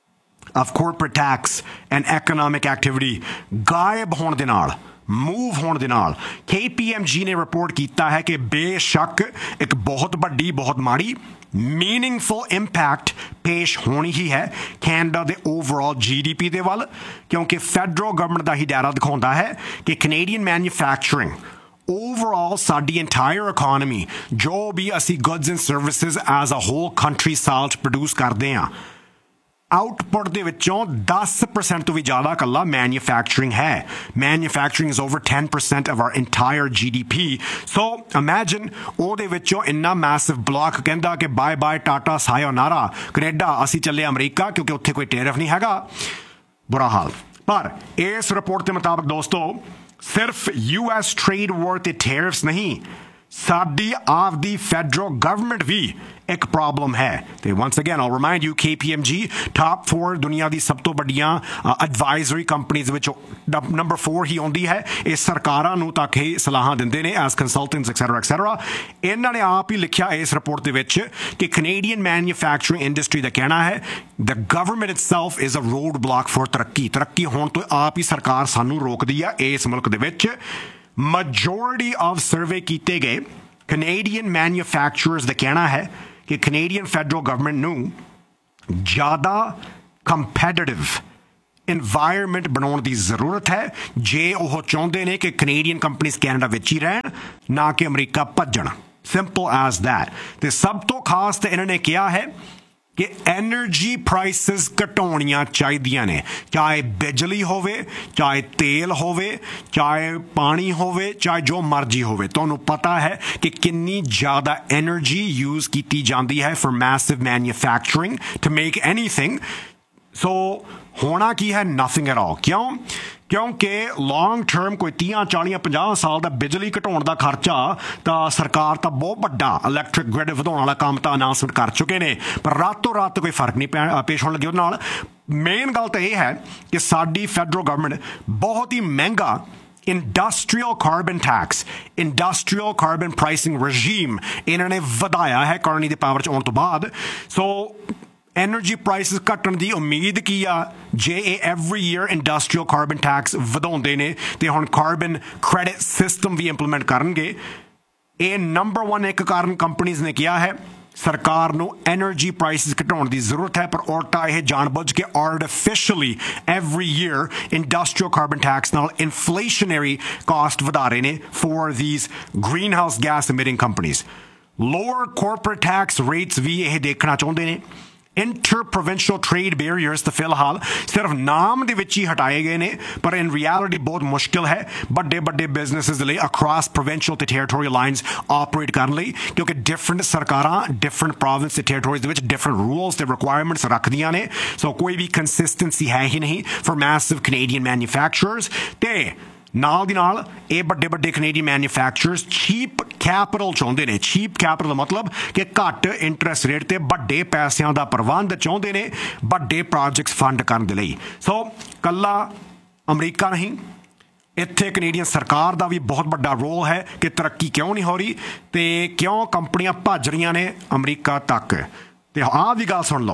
of corporate tax and economic activity ਗਾਇਬ ਹੋਣ ਦੇ ਨਾਲ, ਮੂਵ ਹੋਣ ਦੇ ਨਾਲ K P M G ਨੇ ਰਿਪੋਰਟ ਕੀਤਾ ਹੈ ਕਿ ਬੇਸ਼ੱਕ ਇੱਕ ਬਹੁਤ ਵੱਡੀ, ਬਹੁਤ ਮਾੜੀ meaningful impact ਪੇਸ਼ ਹੋਣੀ ਹੀ ਹੈ ਕੈਨੇਡਾ ਦੇ overall G D P ਦੇ ਵੱਲ, ਕਿਉਂਕਿ ਫੈਡਰਲ ਗਵਰਨਮੈਂਟ ਦਾ ਹੀ ਡਾਟਾ ਦਿਖਾਉਂਦਾ ਹੈ ਕਿ Canadian manufacturing overall ਸਾਡੀ entire economy, ਜੋ ਵੀ ਅਸੀਂ goods and services as a whole country ਸਾਲ 'ਚ ਪ੍ਰੋਡਿਊਸ ਕਰਦੇ ਹਾਂ, ਆਊਟਪੁੱਟ ਦੇ ਵਿੱਚੋਂ ten percent ਤੋਂ ਵੀ ਜ਼ਿਆਦਾ ਇਕੱਲਾ ਮੈਨੂਫੈਕਚਰਿੰਗ ਹੈ। Manufacturing is over ten percent of our entire G D P. So imagine ਉਹਦੇ ਵਿੱਚੋਂ ਇੰਨਾ ਮੈਸਿਵ ਬਲਾਕ ਕਹਿੰਦਾ ਕਿ ਬਾਏ ਬਾਏ ਟਾਟਾ ਸਾਇਓਨਾਰਾ ਕੈਨੇਡਾ, ਅਸੀਂ ਚੱਲੇ ਅਮਰੀਕਾ, ਕਿਉਂਕਿ ਉੱਥੇ ਕੋਈ ਟੈਰਿਫ ਨਹੀਂ ਹੈਗਾ। ਬੁਰਾ ਹਾਲ। ਪਰ ਇਸ ਰਿਪੋਰਟ ਦੇ ਮੁਤਾਬਕ ਦੋਸਤੋ, ਸਿਰਫ ਯੂ ਐਸ ਟ੍ਰੇਡ ਵਾਰ ਤੇ ਟੈਰਿਫਸ ਨਹੀਂ, ਸਾਡੀ ਆਪਦੀ ਫੈਡਰਲ ਗਵਰਨਮੈਂਟ ਵੀ ਇੱਕ ਪ੍ਰੋਬਲਮ ਹੈ। ਤੇ once again I'll remind you, K P M G top four ਦੁਨੀਆ ਦੀ ਸਭ ਤੋਂ ਵੱਡੀਆਂ ਐਡਵਾਈਜ਼ਰੀ ਕੰਪਨੀਜ਼ ਵਿੱਚ ਨੰਬਰ four ਹੀ ਆਉਂਦੀ ਹੈ। ਇਹ ਸਰਕਾਰਾਂ ਨੂੰ ਤੱਕ ਹੀ ਸਲਾਹਾਂ ਦਿੰਦੇ ਨੇ ਐਸ ਕੰਸਲਟੈਂਟਸ ਐਕਸੈਟਰਾ ਐਕਸੈਟਰਾ। ਇਹਨਾਂ ਨੇ ਆਪ ਹੀ ਲਿਖਿਆ ਇਸ ਰਿਪੋਰਟ ਦੇ ਵਿੱਚ ਕਿ ਕੈਨੇਡੀਅਨ ਮੈਨੂਫੈਕਚਰਿੰਗ ਇੰਡਸਟਰੀ ਦਾ ਕਹਿਣਾ ਹੈ the government itself is a road block for ਤਰੱਕੀ। ਤਰੱਕੀ ਹੋਣ ਤੋਂ ਆਪ ਹੀ ਸਰਕਾਰ ਸਾਨੂੰ ਰੋਕਦੀ ਆ ਇਸ ਮੁਲਕ ਦੇ ਵਿੱਚ। majority of ਸਰਵੇ ਕੀਤੇ ਗਏ ਕੈਨੇਡੀਅਨ ਮੈਨੂਫੈਕਚਰਰਸ ਦਾ ਕਹਿਣਾ ਹੈ ਕਿ ਕੈਨੇਡੀਅਨ ਫੈਡਰਲ ਗਵਰਨਮੈਂਟ ਨੂੰ ਜ਼ਿਆਦਾ ਕੰਪੈਟੀਟਿਵ ਇਨਵਾਇਰਮੈਂਟ ਬਣਾਉਣ ਦੀ ਜ਼ਰੂਰਤ ਹੈ ਜੇ ਉਹ ਚਾਹੁੰਦੇ ਨੇ ਕਿ ਕੈਨੇਡੀਅਨ ਕੰਪਨੀਜ਼ ਕੈਨੇਡਾ ਵਿੱਚ ਹੀ ਰਹਿਣ, ਨਾ ਕਿ ਅਮਰੀਕਾ ਭੱਜਣ। Simple as that. ਤੇ ਸਭ ਤੋਂ ਖਾਸ ਤਾਂ ਇਹਨਾਂ ਨੇ ਕਿਹਾ ਹੈ ਕਿ ਐਨਰਜੀ ਪ੍ਰਾਈਸਿਸ ਘਟਾਉਣੀਆਂ ਚਾਹੀਦੀਆਂ ਨੇ, ਚਾਹੇ ਬਿਜਲੀ ਹੋਵੇ, ਚਾਹੇ ਤੇਲ ਹੋਵੇ, ਚਾਹੇ ਪਾਣੀ ਹੋਵੇ, ਚਾਹੇ ਜੋ ਮਰਜ਼ੀ ਹੋਵੇ। ਤੁਹਾਨੂੰ ਪਤਾ ਹੈ ਕਿ ਕਿੰਨੀ ਜ਼ਿਆਦਾ ਐਨਰਜੀ ਯੂਜ਼ ਕੀਤੀ ਜਾਂਦੀ ਹੈ for massive manufacturing to make anything. ਸੋ ਹੋਣਾ ਕੀ ਹੈ? Nothing at all. ਕਿਉਂ? ਕਿਉਂਕਿ ਲੌਂਗ ਟਰਮ ਕੋਈ ਤੀਹ ਚਾਲੀ ਪੰਜਾਹ ਸਾਲ ਦਾ ਬਿਜਲੀ ਘਟਾਉਣ ਦਾ ਖਰਚਾ ਤਾਂ ਸਰਕਾਰ ਤਾਂ ਬਹੁਤ ਵੱਡਾ ਇਲੈਕਟ੍ਰਿਕ ਗ੍ਰਿਡ ਵਧਾਉਣ ਵਾਲਾ ਕੰਮ ਤਾਂ ਅਨਾਉਂਸਮੈਂਟ ਕਰ ਚੁੱਕੇ ਨੇ, ਪਰ ਰਾਤੋਂ ਰਾਤ ਕੋਈ ਫਰਕ ਨਹੀਂ ਪੈ ਪੇਸ਼ ਹੋਣ ਲੱਗੇ ਉਹਦੇ ਨਾਲ। ਮੇਨ ਗੱਲ ਤਾਂ ਇਹ ਹੈ ਕਿ ਸਾਡੀ ਫੈਡਰਲ ਗਵਰਨਮੈਂਟ ਬਹੁਤ ਹੀ ਮਹਿੰਗਾ industrial carbon tax, industrial carbon pricing regime ਇਹਨਾਂ ਨੇ ਵਧਾਇਆ ਹੈ ਕਾਰਨੀ ਦੇ ਪਾਵਰ 'ਚ ਆਉਣ ਤੋਂ ਬਾਅਦ। ਸੋ ਐਨਰਜੀ ਪ੍ਰਾਈਸਿਸ ਘਟਣ ਦੀ ਉਮੀਦ ਕੀ ਆ ਜੇ ਇਹ every year industrial carbon tax ਵਧਾਉਂਦੇ ਨੇ ਤੇ ਹੁਣ ਕਾਰਬਨ ਕ੍ਰੈਡਿਟ ਸਿਸਟਮ ਵੀ ਇੰਪਲੀਮੈਂਟ ਕਰਨਗੇ। ਇਹ ਨੰਬਰ ਵਨ ਇੱਕ ਕਾਰਨ ਕੰਪਨੀਜ਼ ਨੇ ਕਿਹਾ ਹੈ ਸਰਕਾਰ ਨੂੰ ਐਨਰਜੀ ਪ੍ਰਾਈਸਿਸ ਘਟਾਉਣ ਦੀ ਜ਼ਰੂਰਤ ਹੈ, ਪਰ ਉਲਟਾ ਇਹ ਜਾਣਬੁੱਝ ਕੇ ਆਰਟੀਫਿਸ਼ੀਅਲੀ every year industrial carbon tax ਨਾਲ ਇਨਫਲੇਸ਼ਨਰੀ ਕਾਸਟ ਵਧਾ ਰਹੇ ਨੇ for these green house gas ਐਮਿਟਿੰਗ companies. Lower corporate tax rates ਵੀ ਇਹ ਦੇਖਣਾ ਚਾਹੁੰਦੇ ਨੇ। ਇੰਟਰ ਪ੍ਰੋਵਿੰਸ਼ੀਅਲ ਟ੍ਰੇਡ ਬੈਰੀਅਰਸ ਤਾਂ ਫਿਲਹਾਲ ਸਿਰਫ ਨਾਮ ਦੇ ਵਿੱਚ ਹੀ ਹਟਾਏ ਗਏ ਨੇ, ਪਰ ਇਨ ਰਿਐਲਿਟੀ ਬਹੁਤ ਮੁਸ਼ਕਿਲ ਹੈ ਵੱਡੇ ਵੱਡੇ ਬਿਜ਼ਨੈਸਿਸ ਦੇ ਲਈ ਅਕ੍ਰੋਸ ਪ੍ਰੋਵਿੰਸ਼ੀਅਲ ਤੇ ਟੈਰੀਟੋਰੀਅਲ ਲਾਈਨਸ ਆਪਰੇਟ ਕਰਨ ਲਈ, ਕਿਉਂਕਿ ਡਿਫਰੈਂਟ ਸਰਕਾਰਾਂ ਡਿਫਰੈਂਟ ਪ੍ਰੋਵਿੰਸ ਤੇ ਟੈਰੀਟੋਰੀਜ਼ ਦੇ ਵਿੱਚ ਡਿਫਰੈਂਟ ਰੂਲਸ ਤੇ ਰਿਕੁਆਇਰਮੈਂਟਸ ਰੱਖਦੀਆਂ ਨੇ। ਸੋ ਕੋਈ ਵੀ ਕੰਸਿਸਟੈਂਸੀ ਹੈ ਹੀ ਨਹੀਂ ਫॉर ਮੈਸਿਵ ਕੈਨੇਡੀਅਨ ਮੈਨੂਫੈਕਚਰਰਸ। ਤੇ ਨਾਲ ਦੀ ਨਾਲ ਇਹ ਵੱਡੇ ਵੱਡੇ ਕੈਨੇਡੀਅਨ ਮੈਨੂਫੈਕਚਰਰਸ ਚੀਪ ਕੈਪੀਟਲ ਚਾਹੁੰਦੇ ਨੇ। ਚੀਪ ਕੈਪੀਟਲ ਦਾ ਮਤਲਬ ਕਿ ਘੱਟ ਇੰਟਰਸਟ ਰੇਟ ਤੇ ਵੱਡੇ ਪੈਸਿਆਂ ਦਾ ਪ੍ਰਬੰਧ ਚਾਹੁੰਦੇ ਨੇ ਵੱਡੇ ਪ੍ਰੋਜੈਕਟਸ ਫੰਡ ਕਰਨ ਦੇ ਲਈ। ਸੋ ਕੱਲਾ ਅਮਰੀਕਾ ਨਹੀਂ, ਇੱਥੇ ਕੈਨੇਡੀਅਨ ਸਰਕਾਰ ਦਾ ਵੀ ਬਹੁਤ ਵੱਡਾ ਰੋਲ ਹੈ ਕਿ ਤਰੱਕੀ ਕਿਉਂ ਨਹੀਂ ਹੋ ਰਹੀ ਤੇ ਕਿਉਂ ਕੰਪਨੀਆਂ ਭੱਜ ਰਹੀਆਂ ਨੇ ਅਮਰੀਕਾ ਤੱਕ। ਤੇ ਆਹ ਵੀ ਗੱਲ ਸੁਣ ਲਓ,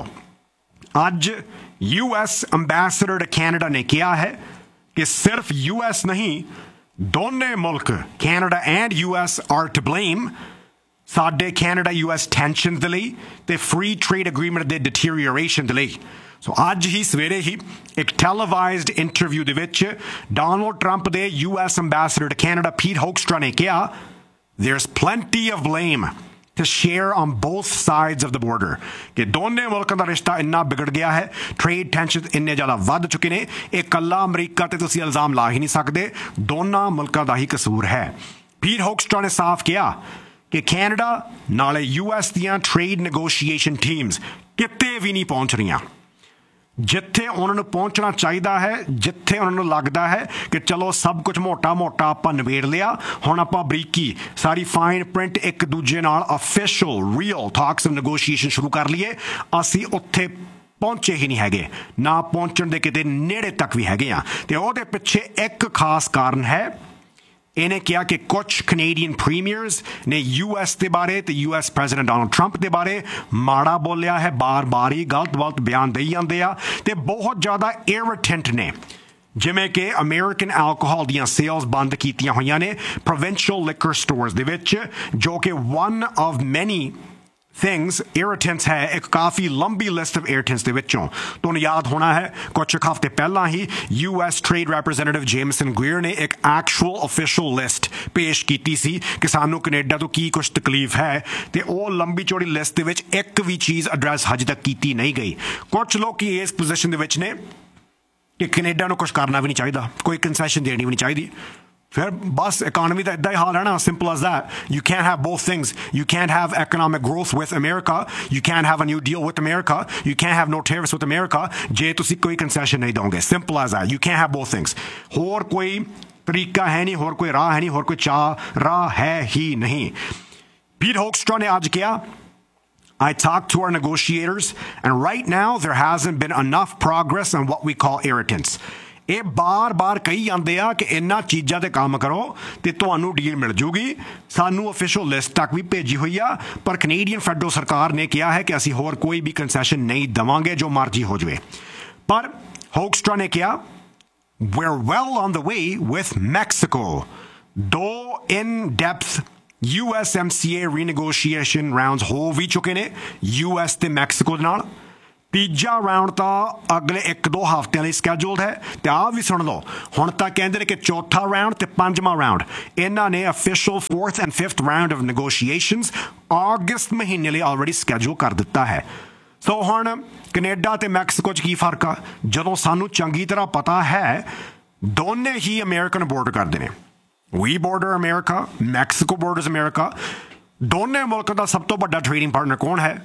ਅੱਜ ਯੂ ਐਸ ਅੰਬੈਸਡਰ ਕੈਨੇਡਾ ਨੇ ਕਿਹਾ ਹੈ ਕਿ ਸਿਰਫ ਯੂ ਐਸ ਨਹੀਂ, ਦੋਨੇ ਮੁਲਕ Canada and U S R to blame ਸਾਡੇ ਕੈਨੇਡਾ ਯੂ ਐਸ ਟੈਂਸ਼ਨ ਦੇ ਲਈ ਤੇ ਫ੍ਰੀ ਟ੍ਰੇਡ ਅਗਰੀਮੈਂਟ ਦੇ ਡਿਟੀਰੀਓਰੇਸ਼ਨ ਦੇ ਲਈ। ਸੋ ਅੱਜ ਹੀ ਸਵੇਰੇ ਹੀ ਇੱਕ ਟੈਲੀਵਾਈਜ਼ਡ ਇੰਟਰਵਿਊ ਦੇ ਵਿੱਚ ਡੋਨਲਡ ਟਰੰਪ ਦੇ ਯੂ ਐਸ ਅੰਬੈਸਡਰ ਕੈਨੇਡਾ ਪੀਟ ਹੋਕਸਟਰਾ ਨੇ ਕਿਹਾ there's plenty of blame to share on both sides of the border ਕਿ ਦੋਨੇ ਮੁਲਕਾਂ ਦਾ ਰਿਸ਼ਤਾ ਇੰਨਾ ਵਿਗੜ ਗਿਆ ਹੈ, ਟ੍ਰੇਡ ਟੈਂਸ਼ਨ ਇੰਨੇ ਜ਼ਿਆਦਾ ਵੱਧ ਚੁੱਕੇ ਨੇ, ਇਹ ਇਕੱਲਾ ਅਮਰੀਕਾ ਤੇ ਤੁਸੀਂ ਇਲਜ਼ਾਮ ਲਾ ਹੀ ਨਹੀਂ ਸਕਦੇ, ਦੋਨਾਂ ਮੁਲਕਾਂ ਦਾ ਹੀ ਕਸੂਰ ਹੈ। ਪੀਟ ਹੋਕਸਟਰਾ ਨੇ ਸਾਫ਼ ਕਿਹਾ ਕਿ ਕੈਨੇਡਾ ਨਾਲੇ ਯੂ ਐਸ ਦੀਆਂ ਟ੍ਰੇਡ ਨੈਗੋਸ਼ੀਏਸ਼ਨ ਟੀਮਸ ਕਿਤੇ ਵੀ ਨਹੀਂ ਪਹੁੰਚ ਰਹੀਆਂ ਜਿੱਥੇ ਉਹਨਾਂ ਨੂੰ ਪਹੁੰਚਣਾ ਚਾਹੀਦਾ ਹੈ, ਜਿੱਥੇ ਉਹਨਾਂ ਨੂੰ ਲੱਗਦਾ ਹੈ ਕਿ ਚਲੋ ਸਭ ਕੁਝ ਮੋਟਾ ਮੋਟਾ ਆਪਾਂ ਨਿਬੇੜ ਲਿਆ, ਹੁਣ ਆਪਾਂ ਬਰੀਕੀ ਸਾਰੀ ਫਾਈਨ ਪ੍ਰਿੰਟ ਇੱਕ ਦੂਜੇ ਨਾਲ official real talks and negotiation ਸ਼ੁਰੂ ਕਰ ਲਈਏ, ਅਸੀਂ ਉੱਥੇ ਪਹੁੰਚੇ ਹੀ ਨਹੀਂ ਹੈਗੇ, ਨਾ ਪਹੁੰਚਣ ਦੇ ਕਿਤੇ ਨੇੜੇ ਤੱਕ ਵੀ ਹੈਗੇ ਆ। ਤੇ ਉਹਦੇ ਪਿੱਛੇ ਇੱਕ ਖਾਸ ਕਾਰਨ ਹੈ, ਇਹਨੇ ਕਿਹਾ ਕਿ ਕੁਝ ਕੈਨੇਡੀਅਨ ਪ੍ਰੀਮੀਅਰਸ ਨੇ ਯੂ ਐਸ ਦੇ ਬਾਰੇ ਤੇ U S president Donald Trump ਦੇ ਬਾਰੇ ਮਾੜਾ ਬੋਲਿਆ ਹੈ, ਬਾਰ-ਬਾਰ ਹੀ ਗਲਤ ਗਲਤ ਬਿਆਨ ਦੇਈ ਜਾਂਦੇ ਆ ਤੇ ਬਹੁਤ ਜ਼ਿਆਦਾ ਇਰੀਟੈਂਟ ਨੇ, ਜਿਵੇਂ ਕਿ ਅਮਰੀਕਨ ਐਲਕੋਹਲ ਦੀਆਂ ਸੇਲਸ ਬੰਦ ਕੀਤੀਆਂ ਹੋਈਆਂ ਨੇ ਪ੍ਰੋਵਿੰਸ਼ੀਅਲ ਲਿਕਰ ਸਟੋਰਸ ਦੇ ਵਿੱਚ, ਜੋ ਕਿ ਵਨ ਆਫ ਮੈਨੀ ਥਿੰਗਸ ਇਰੀਟੈਂਟਸ ਹੈ, ਇੱਕ ਕਾਫੀ ਲੰਬੀ ਲਿਸਟ ਆਫ ਇਰੀਟੈਂਟਸ ਦੇ ਵਿੱਚੋਂ। ਤੁਹਾਨੂੰ ਯਾਦ ਹੋਣਾ ਹੈ ਕੁਝ ਹਫ਼ਤੇ ਪਹਿਲਾਂ ਹੀ ਯੂ ਐਸ ਟ੍ਰੇਡ ਰੈਪਰੈਜ਼ੈਂਟੇਟਿਵ ਜੇਮਸਨ ਗਲੀਅਰ ਨੇ ਇੱਕ ਐਕਚੁਅਲ ਅਫੀਸ਼ੀਅਲ ਲਿਸਟ ਪੇਸ਼ ਕੀਤੀ ਸੀ ਕਿ ਸਾਨੂੰ ਕੈਨੇਡਾ ਤੋਂ ਕੀ ਕੁਝ ਤਕਲੀਫ ਹੈ, ਤੇ ਉਹ ਲੰਬੀ ਚੌੜੀ ਲਿਸਟ ਦੇ ਵਿੱਚ ਇੱਕ ਵੀ ਚੀਜ਼ ਐਡਰੈਸ ਹਜੇ ਤੱਕ ਕੀਤੀ ਨਹੀਂ ਗਈ। ਕੁਝ ਲੋਕ ਇਸ ਪੋਜੀਸ਼ਨ ਦੇ ਵਿੱਚ ਨੇ ਕਿ ਕੈਨੇਡਾ ਨੂੰ ਕੁਝ ਕਰਨਾ ਵੀ ਨਹੀਂ ਚਾਹੀਦਾ, ਕੋਈ ਕੰਸੈਸ਼ਨ ਦੇਣੀ ਵੀ ਨਹੀਂ ਚਾਹੀਦੀ। ਫਿਰ ਬਸ ਇਕਾਨਮੀ ਦਾ ਇੱਦਾਂ ਹੀ ਹਾਲ ਹੈ ਨਾ, simple as that. You can't have both things. You can't have economic growth with America. You can't have a new deal with America. You can't have no tariffs with America. ਜੇ ਤੁਸੀਂ ਕੋਈ concession ਨਹੀਂ ਦੋਗੇ, simple as that. You can't have both things. ਹੋਰ ਕੋਈ ਤਰੀਕਾ ਹੈ ਨਹੀਂ, ਹੋਰ ਕੋਈ ਰਾਹ ਹੈ ਨਹੀਂ, ਹੋਰ ਕੋਈ ਚਾਹ ਰਾਹ ਹੈ ਹੀ ਨਹੀਂ। ਪੀਟ ਹੋਕਸਟਰਾ ਨੇ ਅੱਜ ਕਿਹਾ I talked to our negotiators and right now there hasn't been enough progress on what we call irritants. ਇਹ ਬਾਰ-ਬਾਰ ਕਹੀ ਜਾਂਦੇ ਆ ਕਿ ਇਹਨਾਂ ਚੀਜ਼ਾਂ ਤੇ ਕੰਮ ਕਰੋ ਤੇ ਤੁਹਾਨੂੰ ਡੀਲ ਮਿਲ ਜੂਗੀ, ਸਾਨੂੰ ਅਫੀਸ਼ੀਅਲ ਲਿਸਟ ਤੱਕ ਵੀ ਭੇਜੀ ਹੋਈ ਆ, ਪਰ ਕੈਨੇਡੀਅਨ ਫੈਡਰਲ ਸਰਕਾਰ ਨੇ ਕਿਹਾ ਹੈ ਕਿ ਅਸੀਂ ਹੋਰ ਕੋਈ ਵੀ ਕੰਸੈਸ਼ਨ ਨਹੀਂ ਦੇਵਾਂਗੇ, ਜੋ ਮਰਜ਼ੀ ਹੋ ਜਾਵੇ। ਪਰ ਹੋਕਸਟਰਾ ਨੇ ਕਿਹਾ we're well on the way with Mexico. ਦੋ in-depth U S M C ਏ ਰੀਨੈਗੋਸ਼ੀਏਸ਼ਨ ਰਾਉਂਡਸ ਹੋ ਵੀ ਚੁੱਕੇ ਨੇ ਯੂ ਐਸ ਤੇ ਮੈਕਸੀਕੋ ਦੇ ਨਾਲ। ਤੀਜਾ ਰਾਉਂਡ ਤਾਂ ਅਗਲੇ ਇੱਕ ਦੋ ਹਫ਼ਤਿਆਂ ਲਈ ਸਕੈਜੂਲਡ ਹੈ। ਤੇ ਆਹ ਵੀ ਸੁਣ ਲਓ, ਹੁਣ ਤਾਂ ਕਹਿੰਦੇ ਨੇ ਕਿ ਚੌਥਾ ਰਾਉਂਡ ਤੇ ਪੰਜਵਾਂ ਰਾਉਂਡ ਇਹਨਾਂ ਨੇ official fourth and fifth round of negotiations ਅਗਸਤ ਮਹੀਨੇ ਲਈ ਆਲਰੇਡੀ ਸਕੈਜੂਲ ਕਰ ਦਿੱਤਾ ਹੈ। ਸੋ ਹੁਣ ਕੈਨੇਡਾ ਤੇ ਮੈਕਸੀਕੋ 'ਚ ਕੀ ਫਰਕ ਆ, ਜਦੋਂ ਸਾਨੂੰ ਚੰਗੀ ਤਰ੍ਹਾਂ ਪਤਾ ਹੈ ਦੋਨੇ ਹੀ ਅਮਰੀਕਨ ਬੋਰਡਰ ਕਰਦੇ ਨੇ। ਵੀ border America, Mexico borders America. ਦੋਨੇ ਮੁਲਕਾਂ ਦਾ ਸਭ ਤੋਂ ਵੱਡਾ ਟ੍ਰੇਡਿੰਗ ਪਾਰਟਨਰ ਕੌਣ ਹੈ?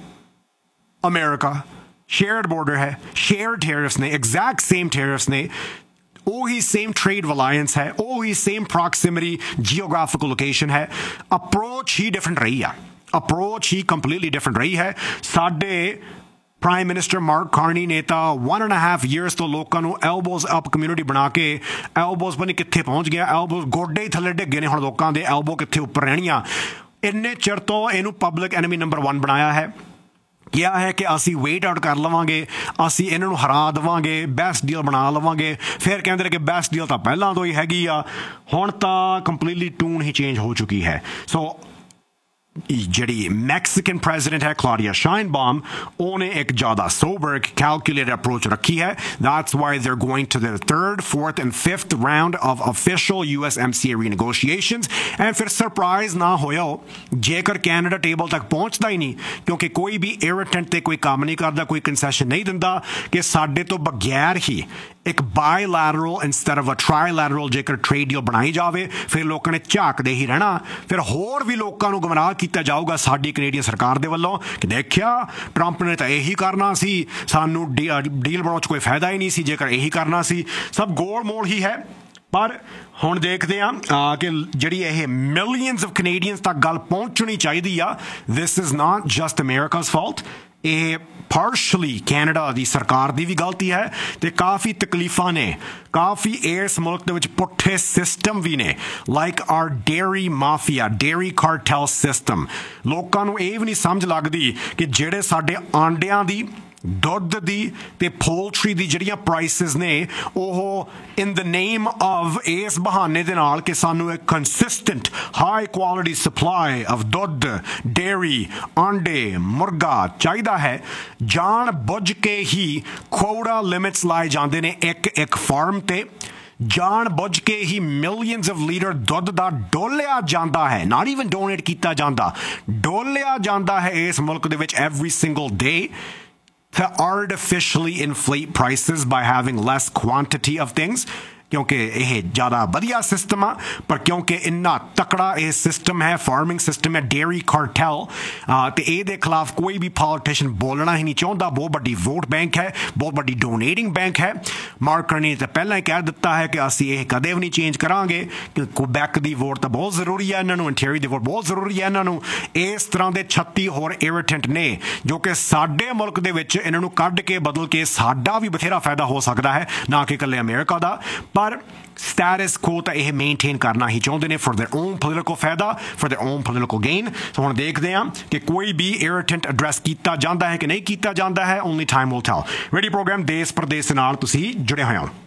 ਅਮਰੀਕਾ। ਸ਼ੇਅਰਡ ਬੋਰਡਰ ਹੈ, ਸ਼ੇਅਰਡ ਟੈਰਿਫਸ ਨੇ, ਐਗਜ਼ੈਕਟ ਸੇਮ ਟੈਰਿਫਸ ਨੇ, ਉਹੀ ਸੇਮ ਟ੍ਰੇਡ ਅਲਾਇੰਸ ਹੈ, ਉਹੀ ਸੇਮ ਪ੍ਰੋਕਸਿਮਿਟੀ ਜੀਓਗ੍ਰਾਫਿਕਲ ਲੋਕੇਸ਼ਨ ਹੈ। ਅਪਰੋਚ ਹੀ ਡਿਫਰੈਂਟ ਰਹੀ ਆ, ਅਪਰੋਚ ਹੀ ਕੰਪਲੀਟਲੀ ਡਿਫਰੈਂਟ ਰਹੀ ਹੈ। ਸਾਡੇ ਪ੍ਰਾਈਮ ਮਿਨਿਸਟਰ ਮਾਰਕ ਕਾਰਨੀ ਨੇ ਤਾਂ ਵਨ ਐਂਡ ਹਾਫ ਈਅਰਸ ਤੋਂ ਲੋਕਾਂ ਨੂੰ ਐਲਬੋਜ਼ ਅਪ ਕਮਿਊਨਿਟੀ ਬਣਾ ਕੇ, ਐਲਬੋਜ਼ ਪਤਾ ਨਹੀਂ ਕਿੱਥੇ ਪਹੁੰਚ ਗਿਆ, ਐਲਬੋਜ਼ ਗੋਡੇ ਥੱਲੇ ਡਿੱਗੇ ਨੇ ਹੁਣ ਲੋਕਾਂ ਦੇ, ਐਲਬੋ ਕਿੱਥੇ ਉੱਪਰ ਰਹਿਣੀਆਂ। ਇੰਨੇ ਚਿਰ ਤੋਂ ਇਹਨੂੰ ਪਬਲਿਕ ਐਨਮੀ ਨੰਬਰ ਵਨ ਬਣਾਇਆ ਹੈ, ਕਿਹਾ ਹੈ ਕਿ ਅਸੀਂ ਵੇਟ ਆਊਟ ਕਰ ਲਵਾਂਗੇ, ਅਸੀਂ ਇਹਨਾਂ ਨੂੰ ਹਰਾ ਦੇਵਾਂਗੇ, ਬੈਸਟ ਡੀਲ ਬਣਾ ਲਵਾਂਗੇ। ਫਿਰ ਕਹਿੰਦੇ ਨੇ ਕਿ ਬੈਸਟ ਡੀਲ ਤਾਂ ਪਹਿਲਾਂ ਤੋਂ ਹੀ ਹੈਗੀ ਆ। ਹੁਣ ਤਾਂ ਕੰਪਲੀਟਲੀ ਟੂਨ ਹੀ ਚੇਂਜ ਹੋ ਚੁੱਕੀ ਹੈ। ਸੋ ਜਿਹੜੀ ਮੈਕਸੀਕਨ ਪ੍ਰੈਜ਼ੀਡੈਂਟ ਹੈ ਕਲੌਡੀਆ ਸ਼ਾਈਨਬਾਮ ਉਹਨੇ ਇੱਕ ਜ਼ਿਆਦਾ ਸੋਬਰ ਕੈਲਕੂਲੇਟਡ ਅਪਰੋਚ ਰੱਖੀ ਹੈ that's why they're going to their third, fourth and fifth round of official U S M C A renegotiations and ਫਿਰ ਸਰਪ੍ਰਾਈਜ਼ ਨਾ ਹੋਇਓ ਜੇਕਰ ਕੈਨੇਡਾ ਟੇਬਲ ਤੱਕ ਪਹੁੰਚਦਾ ਹੀ ਨਹੀਂ ਕਿਉਂਕਿ ਕੋਈ ਵੀ ਇਰੀਟੈਂਟ ਤੇ ਕੋਈ ਕੰਮ ਨਹੀਂ ਕਰਦਾ ਕੋਈ ਕੰਸੈਸ਼ਨ ਨਹੀਂ ਦਿੰਦਾ ਕਿ ਸਾਡੇ ਤੋਂ ਬਗੈਰ ਹੀ ਇੱਕ ਬਾਇਲੈਟਰਲ ਇੰਸਟੈਡ ਆਫ ਅ ਟ੍ਰਾਈਲੈਟਰਲ ਜੇਕਰ ਟ੍ਰੇਡ ਡੀਲ ਬਣਾਈ ਜਾਵੇ ਫਿਰ ਲੋਕਾਂ ਨੇ ਝਾਕਦੇ ਹੀ ਰਹਿਣਾ ਫਿਰ ਹੋਰ ਵੀ ਲੋਕਾਂ ਨੂੰ ਗੁੰਮਰਾਹ ਕੀਤਾ ਜਾਊਗਾ ਸਾਡੀ ਕੈਨੇਡੀਅਨ ਸਰਕਾਰ ਦੇ ਵੱਲੋਂ ਕਿ ਦੇਖਿਆ ਟਰੰਪ ਨੇ ਤਾਂ ਇਹੀ ਕਰਨਾ ਸੀ ਸਾਨੂੰ ਡੀਲ ਬਣਾਉਣ 'ਚ ਕੋਈ ਫਾਇਦਾ ਹੀ ਨਹੀਂ ਸੀ ਜੇਕਰ ਇਹੀ ਕਰਨਾ ਸੀ ਸਭ ਗੋਲ ਮੋਲ ਹੀ ਹੈ ਪਰ ਹੁਣ ਦੇਖਦੇ ਹਾਂ ਕਿ ਜਿਹੜੀ ਇਹ ਮਿਲੀਅਨਸ ਆਫ ਕੈਨੇਡੀਅਨਸ ਤੱਕ ਗੱਲ ਪਹੁੰਚਣੀ ਚਾਹੀਦੀ ਆ this is not just ਅਮਰੀਕਾਜ਼ fault ਇਹ ਪਾਰਸ਼ਲੀ ਕੈਨੇਡਾ ਦੀ ਸਰਕਾਰ ਦੀ ਵੀ ਗਲਤੀ ਹੈ ਤੇ ਕਾਫੀ ਤਕਲੀਫਾਂ ਨੇ ਕਾਫੀ ਇਸ ਮੁਲਕ ਦੇ ਵਿੱਚ ਪੁੱਠੇ ਸਿਸਟਮ ਵੀ ਨੇ like R dairy mafia dairy ਕਾਰਟੈਲ system ਲੋਕਾਂ ਨੂੰ ਇਹ ਵੀ ਨਹੀਂ ਸਮਝ ਲੱਗਦੀ ਕਿ ਜਿਹੜੇ ਸਾਡੇ ਆਂਡਿਆਂ ਦੀ ਦੁੱਧ ਦੀ ਤੇ ਪੋਲਟਰੀ ਦੀ ਜਿਹੜੀਆਂ ਪ੍ਰਾਈਸਿਸ ਨੇ ਉਹ ਇਨ ਦ ਨੇਮ ਆਫ ਇਸ ਬਹਾਨੇ ਦੇ ਨਾਲ ਕਿ ਸਾਨੂੰ ਇੱਕ consistent high quality supply of ਦੁੱਧ ਡੇਅਰੀ ਆਂਡੇ ਮੁਰਗਾ ਚਾਹੀਦਾ ਹੈ ਜਾਣ ਬੁੱਝ ਕੇ ਹੀ ਕੁਓਟਾ ਲਿਮਿਟਸ ਲਾਏ ਜਾਂਦੇ ਨੇ ਇੱਕ ਇੱਕ ਫਾਰਮ ਤੇ ਜਾਣ ਬੁੱਝ ਕੇ ਹੀ ਮਿਲੀਅਨਸ ਆਫ ਲੀਟਰ ਦੁੱਧ ਦਾ ਡੋਲਿਆ ਜਾਂਦਾ ਹੈ ਨਾਟ ਈਵਨ ਡੋਨੇਟ ਕੀਤਾ ਜਾਂਦਾ ਡੋਲਿਆ ਜਾਂਦਾ ਹੈ ਇਸ ਮੁਲਕ ਦੇ ਵਿੱਚ every single day to artificially inflate prices by having less quantity of things ਕਿਉਂਕਿ ਇਹ ਜ਼ਿਆਦਾ ਵਧੀਆ ਸਿਸਟਮ ਆ ਪਰ ਕਿਉਂਕਿ ਇੰਨਾ ਤਕੜਾ ਇਹ ਸਿਸਟਮ ਹੈ ਫਾਰਮਿੰਗ ਸਿਸਟਮ ਹੈ ਡੇਅਰੀ ਕਾਰਟੈਲ ਤੇ ਇਹਦੇ ਖਿਲਾਫ ਕੋਈ ਵੀ ਪੋਲੀਟੀਸ਼ੀਅਨ ਬੋਲਣਾ ਹੀ ਨਹੀਂ ਚਾਹੁੰਦਾ ਬਹੁਤ ਵੱਡੀ ਵੋਟ ਬੈਂਕ ਹੈ ਬਹੁਤ ਵੱਡੀ ਡੋਨੇਟਿੰਗ ਬੈਂਕ ਹੈ ਮਾਰਕ ਕਰਨੀ ਨੇ ਤਾਂ ਪਹਿਲਾਂ ਹੀ ਕਹਿ ਦਿੱਤਾ ਹੈ ਕਿ ਅਸੀਂ ਇਹ ਕਦੇ ਵੀ ਨਹੀਂ ਚੇਂਜ ਕਰਾਂਗੇ ਕਿ ਕੁਬੈਕ ਦੀ ਵੋਟ ਤਾਂ ਬਹੁਤ ਜ਼ਰੂਰੀ ਹੈ ਇਹਨਾਂ ਨੂੰ ontario ਦੀ ਵੋਟ ਬਹੁਤ ਜ਼ਰੂਰੀ ਹੈ ਇਹਨਾਂ ਨੂੰ ਇਸ ਤਰ੍ਹਾਂ ਦੇ ਛੱਤੀ ਹੋਰ ਇਰੀਟੈਂਟ ਨੇ ਜੋ ਕਿ ਸਾਡੇ ਮੁਲਕ ਦੇ ਵਿੱਚ ਇਹਨਾਂ ਨੂੰ ਕੱਢ ਕੇ ਬਦਲ ਕੇ ਸਾਡਾ ਵੀ ਬਥੇਰਾ ਫਾਇਦਾ ਹੋ ਸਕਦਾ ਹੈ ਨਾ ਕਿ ਇਕੱਲੇ ਅਮਰੀਕਾ ਦਾ ਪਰ ਸਟੈਟਸ ਕੋ ਤਾਂ ਇਹ ਮੇਨਟੇਨ ਕਰਨਾ ਹੀ ਚਾਹੁੰਦੇ ਨੇ ਫॉर देयर ओन ਪੋਲੀਟੀਕਲ ਫਾਇਦਾ for their own political gain ਸੋ ਹੁਣ ਦੇਖਦੇ ਹਾਂ ਕਿ ਕੋਈ ਵੀ ਇਰੀਟੈਂਟ ਐਡਰੈਸ ਕੀਤਾ ਜਾਂਦਾ ਹੈ ਕਿ ਨਹੀਂ ਕੀਤਾ ਜਾਂਦਾ ਹੈ only time will tell radio programme ਦੇਸ਼ ਪ੍ਰਦੇਸ਼ ਨਾਲ ਤੁਸੀਂ ਜੁੜੇ ਹੋਏ ਹੋ